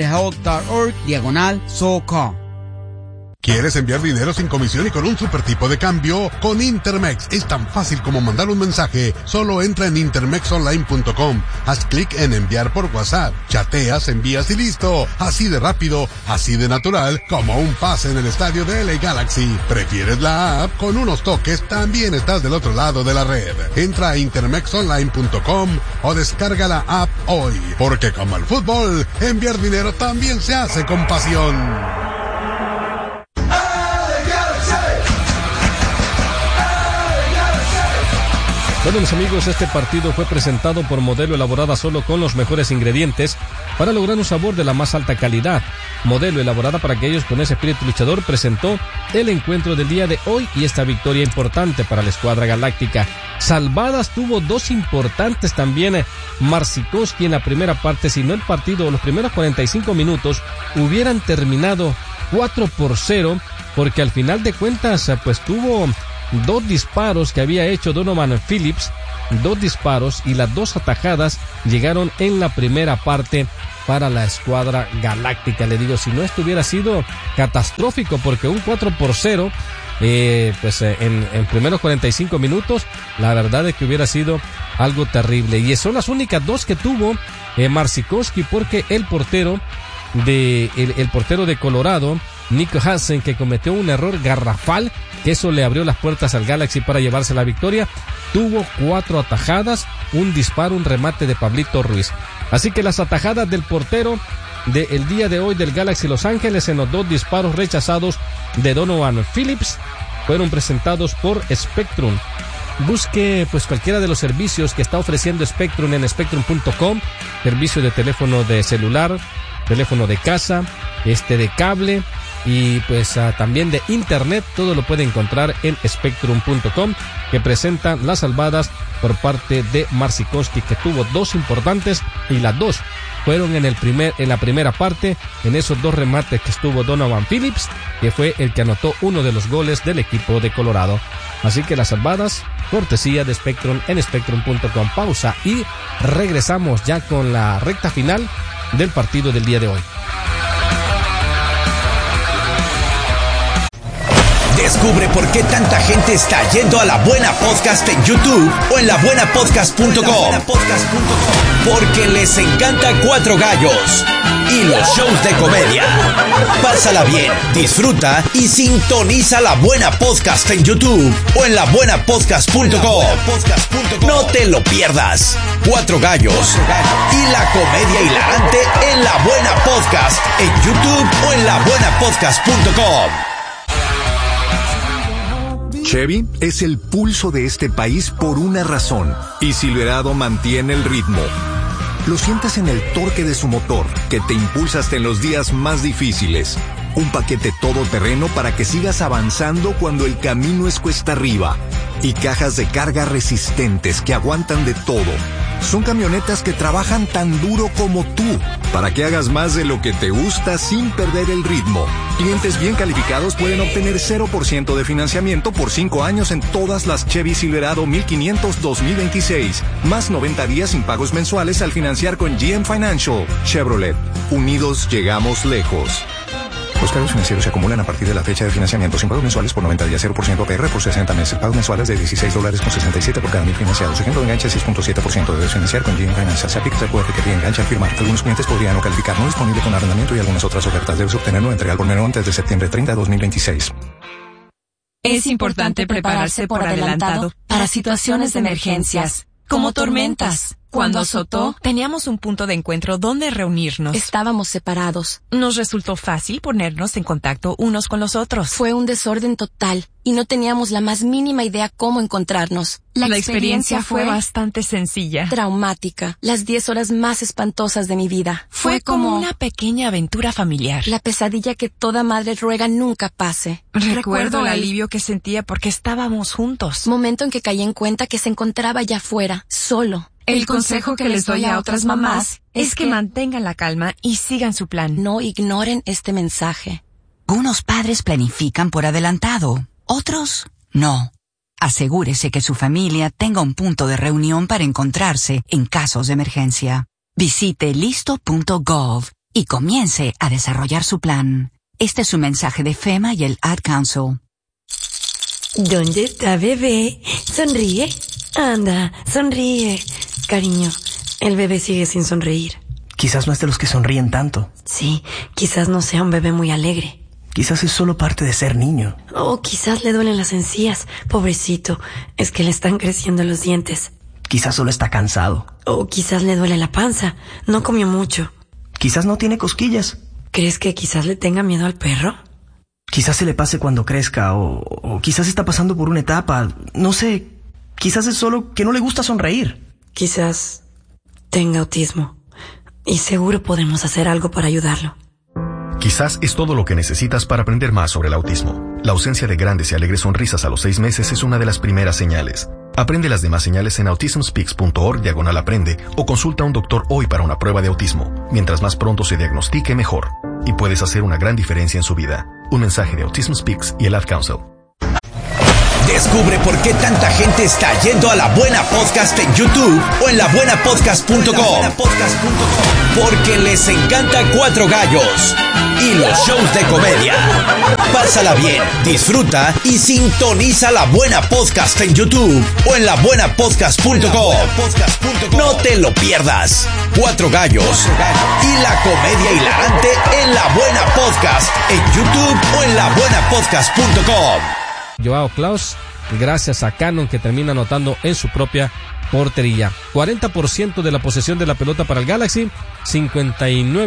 dignityhealth.org/SoCal. ¿Quieres enviar dinero sin comisión y con un super tipo de cambio? Con Intermex es tan fácil como mandar un mensaje. Solo entra en intermexonline.com, haz clic en enviar por WhatsApp, chateas, envías y listo. Así de rápido, así de natural, como un pase en el estadio de LA Galaxy. ¿Prefieres la app? Con unos toques también estás del otro lado de la red. Entra a intermexonline.com o descarga la app hoy. Porque como el fútbol, enviar dinero también se hace con pasión. Bueno, mis amigos, este partido fue presentado por Modelo, elaborada solo con los mejores ingredientes para lograr un sabor de la más alta calidad. Modelo, elaborada para aquellos con ese espíritu luchador, presentó el encuentro del día de hoy y esta victoria importante para la escuadra galáctica. Salvadas tuvo dos importantes también. Marcikowski en la primera parte, si no el partido, los primeros 45 minutos hubieran terminado 4-0, porque al final de cuentas pues tuvo dos disparos que había hecho Donovan Phillips, dos disparos, y las dos atajadas llegaron en la primera parte para la escuadra galáctica. Le digo, si no, esto hubiera sido catastrófico, porque un 4-0 en primeros 45 minutos, la verdad es que hubiera sido algo terrible. Y son las únicas dos que tuvo Marcikowski, porque el portero de Colorado, Nico Hansen, que cometió un error garrafal, que eso le abrió las puertas al Galaxy para llevarse la victoria, tuvo 4 atajadas, un disparo, un remate de Pablito Ruiz. Así que las atajadas del portero del día de hoy del Galaxy Los Ángeles, en los dos disparos rechazados de Donovan Phillips, fueron presentados por Spectrum. Busque pues cualquiera de los servicios que está ofreciendo Spectrum en spectrum.com, servicio de teléfono de celular, teléfono de casa, de cable, y pues también de internet. Todo lo puede encontrar en spectrum.com, que presenta las salvadas por parte de Marcikowski, que tuvo dos importantes, y las dos fueron en la primera parte, en esos dos remates que estuvo Donovan Phillips, que fue el que anotó uno de los goles del equipo de Colorado. Así que las salvadas, cortesía de Spectrum en spectrum.com. Pausa y regresamos ya con la recta final del partido del día de hoy. Descubre por qué tanta gente está yendo a La Buena Podcast en YouTube o en labuenapodcast.com. Porque les encanta Cuatro Gallos y los shows de comedia. Pásala bien, disfruta y sintoniza La Buena Podcast en YouTube o en labuenapodcast.com. No te lo pierdas. Cuatro Gallos y la comedia hilarante en La Buena Podcast en YouTube o en labuenapodcast.com. Chevy es el pulso de este país por una razón, y Silverado mantiene el ritmo. Lo sientes en el torque de su motor, que te impulsa hasta en los días más difíciles. Un paquete todoterreno para que sigas avanzando cuando el camino es cuesta arriba. Y cajas de carga resistentes que aguantan de todo. Son camionetas que trabajan tan duro como tú, para que hagas más de lo que te gusta sin perder el ritmo. Clientes bien calificados pueden obtener 0% de financiamiento por 5 años en todas las Chevy Silverado 1500 2026, más 90 días sin pagos mensuales al financiar con GM Financial. Chevrolet, unidos llegamos lejos. Los cargos financieros se acumulan a partir de la fecha de financiamiento sin pagos mensuales por 90 días, 0% APR por 60 meses. Pagos mensuales de $16.67 por cada 1000 financiados. Ejemplo de enganche 6.7%. Debes financiar con GM Financial. Se aplica el recuerde que enganche al firmar. Algunos clientes podrían no calificar. No disponible con arrendamiento y algunas otras ofertas. Debes obtenerlo entrega por menor antes de septiembre 30 de 2026. Es importante prepararse por adelantado para situaciones de emergencias, como tormentas. Cuando azotó, teníamos un punto de encuentro donde reunirnos. Estábamos separados. Nos resultó fácil ponernos en contacto unos con los otros. Fue un desorden total y no teníamos la más mínima idea cómo encontrarnos. La experiencia fue bastante sencilla. Traumática. Las 10 horas más espantosas de mi vida. Fue como una pequeña aventura familiar. La pesadilla que toda madre ruega nunca pase. Recuerdo el alivio que sentía porque estábamos juntos. Momento en que caí en cuenta que se encontraba allá afuera, solo. El consejo que les doy a otras mamás es que mantengan la calma y sigan su plan. No ignoren este mensaje. Unos padres planifican por adelantado, otros no. Asegúrese que su familia tenga un punto de reunión para encontrarse en casos de emergencia. Visite listo.gov y comience a desarrollar su plan. Este es un mensaje de FEMA y el Ad Council. ¿Dónde está bebé? Sonríe. Anda, sonríe. Cariño, el bebé sigue sin sonreír. Quizás no es de los que sonríen tanto. Sí, quizás no sea un bebé muy alegre. Quizás es solo parte de ser niño. O quizás le duelen las encías. Pobrecito, es que le están creciendo los dientes. Quizás solo está cansado. O quizás le duele la panza. No comió mucho. Quizás no tiene cosquillas. ¿Crees que quizás le tenga miedo al perro? Quizás se le pase cuando crezca, o quizás está pasando por una etapa. No sé. Quizás es solo que no le gusta sonreír. Quizás tenga autismo y seguro podemos hacer algo para ayudarlo. Quizás es todo lo que necesitas para aprender más sobre el autismo. La ausencia de grandes y alegres sonrisas a los 6 meses es una de las primeras señales. Aprende las demás señales en autismspeaks.org/aprende o consulta a un doctor hoy para una prueba de autismo. Mientras más pronto se diagnostique, mejor. Y puedes hacer una gran diferencia en su vida. Un mensaje de Autism Speaks y el Ad Council. Descubre por qué tanta gente está yendo a La Buena Podcast en YouTube o en labuenapodcast.com. Porque les encanta Cuatro Gallos y los shows de comedia. Pásala bien, disfruta y sintoniza La Buena Podcast en YouTube o en labuenapodcast.com. No te lo pierdas. Cuatro Gallos y la comedia hilarante en La Buena Podcast en YouTube o en labuenapodcast.com. Joao Klaus, gracias a Cannon, que termina anotando en su propia portería. 40% de la posesión de la pelota para el Galaxy, 59